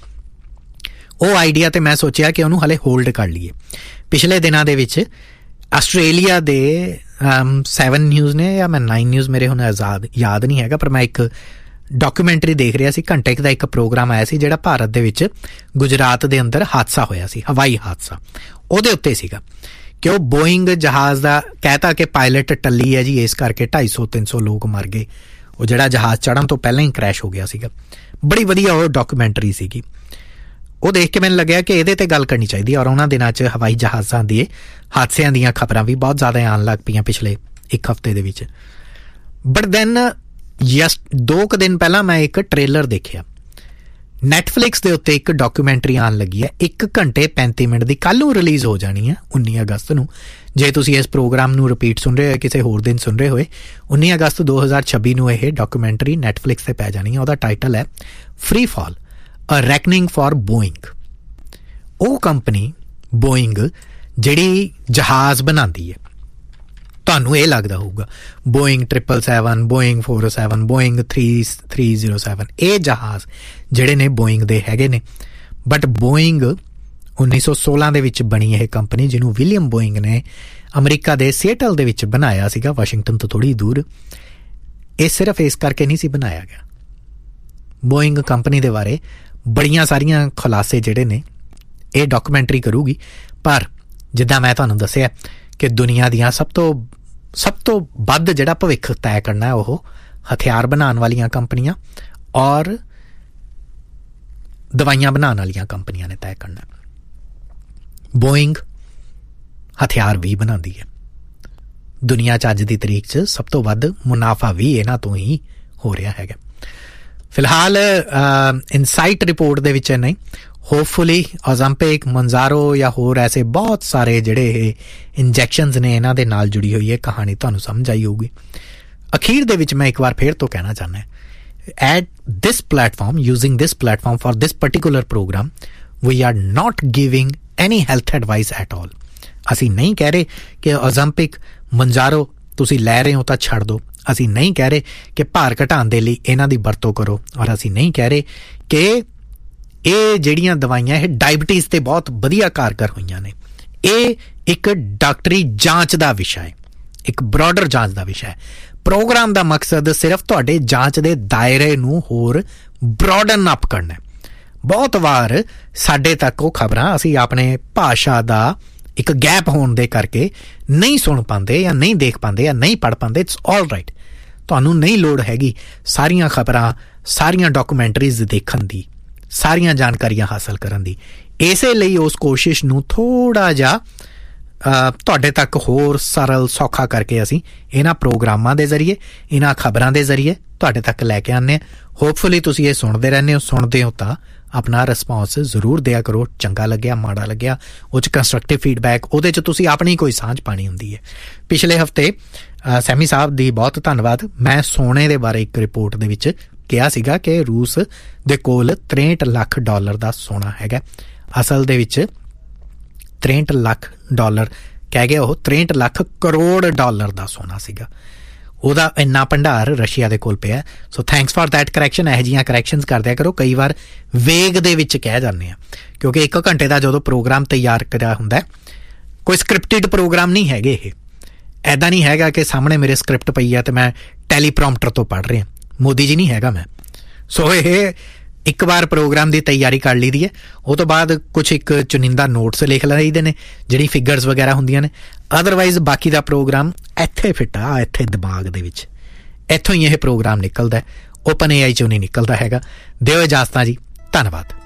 ਉਹ ਆਈਡੀਆ 'ਤੇ ਮੈਂ ਸੋਚਿਆ ਕਿ ਉਹਨੂੰ ਹਾਲੇ ਹੋਲਡ ਕਰ ਲਈਏ। ਪਿਛਲੇ ਦਿਨਾਂ ਦੇ ਵਿੱਚ ਆਸਟ੍ਰੇਲੀਆ ਦੇ ਸੈਵਨ ਨਿਊਜ਼ ਨੇ ਜਾਂ ਮੈਂ ਨਾਈਨ ਨਿਊਜ਼, ਮੇਰੇ ਹੁਣ ਆਜ਼ਾਦ ਯਾਦ ਨਹੀਂ ਹੈਗਾ, ਪਰ ਮੈਂ ਇੱਕ ਡਾਕੂਮੈਂਟਰੀ ਦੇਖ ਰਿਹਾ ਸੀ। ਘੰਟੇ ਦਾ ਇੱਕ ਪ੍ਰੋਗਰਾਮ ਆਇਆ ਸੀ ਜਿਹੜਾ ਭਾਰਤ ਦੇ ਵਿੱਚ ਗੁਜਰਾਤ ਦੇ ਅੰਦਰ ਹਾਦਸਾ ਹੋਇਆ ਸੀ, ਹਵਾਈ ਹਾਦਸਾ। ਉਹਦੇ ਉੱਤੇ ਸੀਗਾ ਕਿ ਉਹ ਬੋਇੰਗ ਜਹਾਜ਼ ਦਾ ਕਹਿਤਾ ਕਿ ਪਾਇਲਟ ਟੱਲੀ ਹੈ ਜੀ, ਇਸ ਕਰਕੇ ਢਾਈ ਸੌ ਤਿੰਨ ਸੌ ਲੋਕ ਮਰ ਗਏ। ਉਹ ਜਿਹੜਾ ਜਹਾਜ਼ ਚੜ੍ਹਨ ਤੋਂ ਪਹਿਲਾਂ ਹੀ ਕਰੈਸ਼ ਹੋ ਗਿਆ ਸੀਗਾ। ਬੜੀ ਵਧੀਆ ਉਹ ਡਾਕੂਮੈਂਟਰੀ ਸੀਗੀ। ਉਹ ਦੇਖ ਕੇ ਮੈਨੂੰ ਲੱਗਿਆ ਕਿ ਇਹਦੇ 'ਤੇ ਗੱਲ ਕਰਨੀ ਚਾਹੀਦੀ। ਔਰ ਉਹਨਾਂ ਦਿਨਾਂ 'ਚ ਹਵਾਈ ਜਹਾਜ਼ਾਂ ਦੇ ਹਾਦਸਿਆਂ ਦੀਆਂ ਖਬਰਾਂ ਵੀ ਬਹੁਤ ਜ਼ਿਆਦਾ ਆਉਣ ਲੱਗ ਪਈਆਂ ਪਿਛਲੇ ਇੱਕ ਹਫ਼ਤੇ ਦੇ ਵਿੱਚ। ਬਟ ਦੈਨ ਯਸ ਦੋ ਕੁ ਦਿਨ ਪਹਿਲਾਂ ਮੈਂ ਇੱਕ ਟ੍ਰੇਲਰ ਦੇਖਿਆ ਨੈਟਫਲਿਕਸ ਦੇ ਉੱਤੇ। ਇੱਕ ਡਾਕੂਮੈਂਟਰੀ ਆਉਣ ਲੱਗੀ ਹੈ ਇੱਕ ਘੰਟੇ ਪੈਂਤੀ ਮਿੰਟ ਦੀ, ਕੱਲ੍ਹ ਨੂੰ ਰਿਲੀਜ਼ ਹੋ ਜਾਣੀ ਹੈ ਉੱਨੀ ਅਗਸਤ ਨੂੰ। ਜੇ ਤੁਸੀਂ ਇਸ ਪ੍ਰੋਗਰਾਮ ਨੂੰ ਰਿਪੀਟ ਸੁਣ ਰਹੇ ਹੋ, ਕਿਸੇ ਹੋਰ ਦਿਨ ਸੁਣ ਰਹੇ ਹੋਏ, ਉੱਨੀ ਅਗਸਤ ਦੋ ਹਜ਼ਾਰ ਛੱਬੀ ਨੂੰ ਇਹ ਡਾਕੂਮੈਂਟਰੀ ਨੈਟਫਲਿਕਸ 'ਤੇ ਪੈ ਜਾਣੀ ਹੈ। ਉਹਦਾ ਟਾਈਟਲ ਹੈ free fall, a ਰੈਕਨਿੰਗ for Boeing. ਉਹ ਕੰਪਨੀ ਬੋਇੰਗ ਜਿਹੜੀ ਜਹਾਜ਼ ਬਣਾਉਂਦੀ ਹੈ, ਤੁਹਾਨੂੰ ਇਹ ਲੱਗਦਾ ਹੋਊਗਾ Boeing triple seven, Boeing four seven, Boeing three three zero seven, ਇਹ ਜਹਾਜ਼ ਜਿਹੜੇ ਨੇ ਬੋਇੰਗ ਦੇ ਹੈਗੇ ਨੇ। ਬਟ ਬੋਇੰਗ ਉੱਨੀ ਸੌ ਸੋਲਾਂ ਦੇ ਵਿੱਚ ਬਣੀ ਇਹ ਕੰਪਨੀ, ਜਿਹਨੂੰ ਵਿਲੀਅਮ ਬੋਇੰਗ ਨੇ ਅਮਰੀਕਾ ਦੇ ਸੀਏਟਲ ਦੇ ਵਿੱਚ ਬਣਾਇਆ ਸੀਗਾ, ਵਾਸ਼ਿੰਗਟਨ ਤੋਂ ਥੋੜ੍ਹੀ ਦੂਰ। ਇਹ ਸਿਰਫ ਇਸ ਕਰਕੇ ਨਹੀਂ ਸੀ ਬਣਾਇਆ ਗਿਆ। ਬੋਇੰਗ ਕੰਪਨੀ ਦੇ ਬਾਰੇ ਬੜੀਆਂ ਸਾਰੀਆਂ ਖੁਲਾਸੇ ਜਿਹੜੇ ਨੇ ਇਹ ਡਾਕੂਮੈਂਟਰੀ ਕਰੂਗੀ। ਪਰ ਜਿੱਦਾਂ ਮੈਂ ਤੁਹਾਨੂੰ ਦੱਸਿਆ ਕਿ ਦੁਨੀਆ ਦੀਆਂ ਸਭ ਤੋਂ ਸਭ ਤੋਂ ਵੱਧ ਜਿਹੜਾ ਭਵਿੱਖ ਤੈਅ ਕਰਨਾ ਉਹ ਹਥਿਆਰ ਬਣਾਉਣ ਵਾਲੀਆਂ ਕੰਪਨੀਆਂ ਔਰ ਦਵਾਈਆਂ ਬਣਾਉਣ ਵਾਲੀਆਂ ਕੰਪਨੀਆਂ ਨੇ ਤੈਅ ਕਰਨਾ। ਬੋਇੰਗ ਹਥਿਆਰ ਵੀ ਬਣਾਉਂਦੀ ਹੈ। ਦੁਨੀਆ 'ਚ ਅੱਜ ਦੀ ਤਰੀਕ 'ਚ ਸਭ ਤੋਂ ਵੱਧ ਮੁਨਾਫਾ ਵੀ ਇਹਨਾਂ ਤੋਂ ਹੀ ਹੋ ਰਿਹਾ ਹੈਗਾ। ਫਿਲਹਾਲ ਇਨਸਾਈਟ ਰਿਪੋਰਟ ਦੇ ਵਿੱਚ ਨਹੀਂ, ਹੋਪਫੁਲੀ ਓਜ਼ੈਂਪਿਕ, ਮੰਜਾਰੋ ਜਾਂ ਹੋਰ ਐਸੇ ਬਹੁਤ ਸਾਰੇ ਜਿਹੜੇ ਇਹ ਇੰਜੈਕਸ਼ਨਸ ਨੇ ਇਹਨਾਂ ਦੇ ਨਾਲ ਜੁੜੀ ਹੋਈ ਹੈ ਕਹਾਣੀ ਤੁਹਾਨੂੰ ਸਮਝ ਆਈ ਹੋਊਗੀ। ਅਖੀਰ ਦੇ ਵਿੱਚ ਮੈਂ ਇੱਕ ਵਾਰ ਫਿਰ ਤੋਂ ਕਹਿਣਾ ਚਾਹੁੰਦਾ, at this platform, using this platform for this particular programme, we R note giving any health advice at all. ਅਸੀਂ ਨਹੀਂ ਕਹਿ ਰਹੇ ਕਿ ਓਜ਼ੈਂਪਿਕ, ਮੰਜਾਰੋ ਤੁਸੀਂ ਲੈ ਰਹੇ ਹੋ ਤਾਂ ਛੱਡ ਦਿਓ। ਅਸੀਂ ਨਹੀਂ ਕਹਿ ਰਹੇ ਕਿ ਭਾਰ ਘਟਾਉਣ ਦੇ ਲਈ ਇਹਨਾਂ ਦੀ ਵਰਤੋਂ ਕਰੋ। ਔਰ ਅਸੀਂ ਨਹੀਂ ਕਹਿ ਰਹੇ ਕਿ ਇਹ ਜਿਹੜੀਆਂ ਦਵਾਈਆਂ ਇਹ ਡਾਇਬਟੀਜ਼ 'ਤੇ ਬਹੁਤ ਵਧੀਆ ਕਾਰਗਰ ਹੋਈਆਂ ਨੇ। ਇਹ ਇੱਕ ਡਾਕਟਰੀ ਜਾਂਚ ਦਾ ਵਿਸ਼ਾ ਹੈ, ਇੱਕ ਬਰੋਡਰ ਜਾਂਚ ਦਾ ਵਿਸ਼ਾ ਹੈ। ਪ੍ਰੋਗਰਾਮ ਦਾ ਮਕਸਦ ਸਿਰਫ ਤੁਹਾਡੇ ਜਾਂਚ ਦੇ ਦਾਇਰੇ ਨੂੰ ਹੋਰ ਬਰੋਡਨ ਅਪ ਕਰਨਾ ਹੈ। ਬਹੁਤ ਵਾਰ ਸਾਡੇ ਤੱਕ ਉਹ ਖਬਰਾਂ ਅਸੀਂ ਆਪਣੇ ਭਾਸ਼ਾ ਦਾ ਇੱਕ ਗੈਪ ਹੋਣ ਦੇ ਕਰਕੇ ਨਹੀਂ ਸੁਣ ਪਾਉਂਦੇ ਜਾਂ ਨਹੀਂ ਦੇਖ ਪਾਉਂਦੇ ਜਾਂ ਨਹੀਂ ਪੜ੍ਹ ਪਾਉਂਦੇ, ਇਟਸ ਆਲ ਰਾਈਟ। ਤੁਹਾਨੂੰ ਨਹੀਂ ਲੋੜ ਹੈਗੀ ਸਾਰੀਆਂ ਖਬਰਾਂ, ਸਾਰੀਆਂ ਡਾਕੂਮੈਂਟਰੀਜ਼ ਦੇਖਣ ਦੀ, ਸਾਰੀਆਂ ਜਾਣਕਾਰੀਆਂ ਹਾਸਲ ਕਰਨ ਦੀ। ਇਸੇ ਲਈ ਉਸ ਕੋਸ਼ਿਸ਼ ਨੂੰ ਥੋੜ੍ਹਾ ਜਿਹਾ ਤੁਹਾਡੇ ਤੱਕ ਹੋਰ ਸਰਲ ਸੌਖਾ ਕਰਕੇ ਅਸੀਂ ਇਹਨਾਂ ਪ੍ਰੋਗਰਾਮਾਂ ਦੇ ਜ਼ਰੀਏ, ਇਹਨਾਂ ਖਬਰਾਂ ਦੇ ਜ਼ਰੀਏ ਤੁਹਾਡੇ ਤੱਕ ਲੈ ਕੇ ਆਉਂਦੇ ਹਾਂ। ਹੋਪਫੁਲੀ ਤੁਸੀਂ ਇਹ ਸੁਣਦੇ ਰਹਿੰਦੇ ਹੋ। ਸੁਣਦੇ ਹੋ ਤਾਂ ਆਪਣਾ ਰਿਸਪੌਂਸ ਜ਼ਰੂਰ ਦਿਆ ਕਰੋ। ਚੰਗਾ ਲੱਗਿਆ, ਮਾੜਾ ਲੱਗਿਆ, ਉਹ 'ਚ ਕੰਸਟਰਕਟਿਵ ਫੀਡਬੈਕ, ਉਹਦੇ 'ਚ ਤੁਸੀਂ ਆਪਣੀ ਕੋਈ ਸਾਂਝ ਪਾਣੀ ਹੁੰਦੀ ਹੈ। ਪਿਛਲੇ ਹਫ਼ਤੇ ਸੈਮੀ ਸਾਹਿਬ ਦੀ ਬਹੁਤ ਧੰਨਵਾਦ। ਮੈਂ ਸੋਨੇ ਦੇ ਬਾਰੇ ਇੱਕ ਰਿਪੋਰਟ ਦੇ ਵਿੱਚ ਕਿਹਾ ਸੀਗਾ ਕਿ ਰੂਸ ਦੇ ਕੋਲ ਤ੍ਰੇਹਠ ਲੱਖ ਡਾਲਰ ਦਾ ਸੋਨਾ ਹੈਗਾ। ਅਸਲ ਦੇ ਵਿੱਚ ਤ੍ਰੇਹਠ ਲੱਖ ਡਾਲਰ ਕਹਿ ਗਿਆ ਉਹ, ਤ੍ਰੇਹਠ ਲੱਖ ਕਰੋੜ ਡਾਲਰ ਦਾ ਸੋਨਾ ਸੀਗਾ। ਉਹਦਾ ਇੰਨਾ ਭੰਡਾਰ ਰਸ਼ੀਆ ਦੇ ਕੋਲ ਪਿਆ। So thanks for that correction. ਇਹੋ ਜਿਹੀਆਂ ਕਰੈਕਸ਼ਨਸ ਕਰਦਿਆ ਕਰੋ। ਕਈ ਵਾਰ ਵੇਗ ਦੇ ਵਿੱਚ ਕਹਿ ਜਾਂਦੇ ਆ, ਕਿਉਂਕਿ ਇੱਕ ਘੰਟੇ ਦਾ ਜਦੋਂ ਪ੍ਰੋਗਰਾਮ ਤਿਆਰ ਕਰਿਆ ਹੁੰਦਾ, ਕੋਈ ਸਕ੍ਰਿਪਟਿਡ ਪ੍ਰੋਗਰਾਮ ਨਹੀਂ ਹੈਗੇ ਇਹ। ਇੱਦਾਂ ਨਹੀਂ ਹੈਗਾ ਕਿ ਸਾਹਮਣੇ ਮੇਰੇ ਸਕ੍ਰਿਪਟ ਪਈ ਆ ਅਤੇ ਮੈਂ ਟੈਲੀਪ੍ਰੋਂਪਟਰ ਤੋਂ ਪੜ੍ਹ ਰਿਹਾ। ਮੋਦੀ ਜੀ ਨਹੀਂ ਹੈਗਾ ਮੈਂ। ਸੋ ਇਹ ਇੱਕ ਵਾਰ ਪ੍ਰੋਗਰਾਮ ਦੀ ਤਿਆਰੀ ਕਰ ਲਈ ਦੀ ਹੈ, ਉਹ ਤੋਂ ਬਾਅਦ ਕੁਛ ਇੱਕ ਚੁਣਿੰਦਾ ਨੋਟਸ ਲਿਖ ਲਈਦੇ ਨੇ ਜਿਹੜੀ ਫਿਗਰਸ ਵਗੈਰਾ ਹੁੰਦੀਆਂ ਨੇ। ਅਦਰਵਾਈਜ਼ ਬਾਕੀ ਦਾ ਪ੍ਰੋਗਰਾਮ ਇੱਥੇ ਫਿੱਟ ਆ, ਇੱਥੇ ਦਿਮਾਗ ਦੇ ਵਿੱਚ, ਇੱਥੋਂ ਹੀ ਇਹ ਪ੍ਰੋਗਰਾਮ ਨਿਕਲਦਾ। ਓਪਨ ਏ ਆਈ 'ਚੋਂ ਨਹੀਂ ਨਿਕਲਦਾ ਹੈਗਾ। ਦਿਓ ਇਜਾਜ਼ਤਾਂ ਜੀ, ਧੰਨਵਾਦ।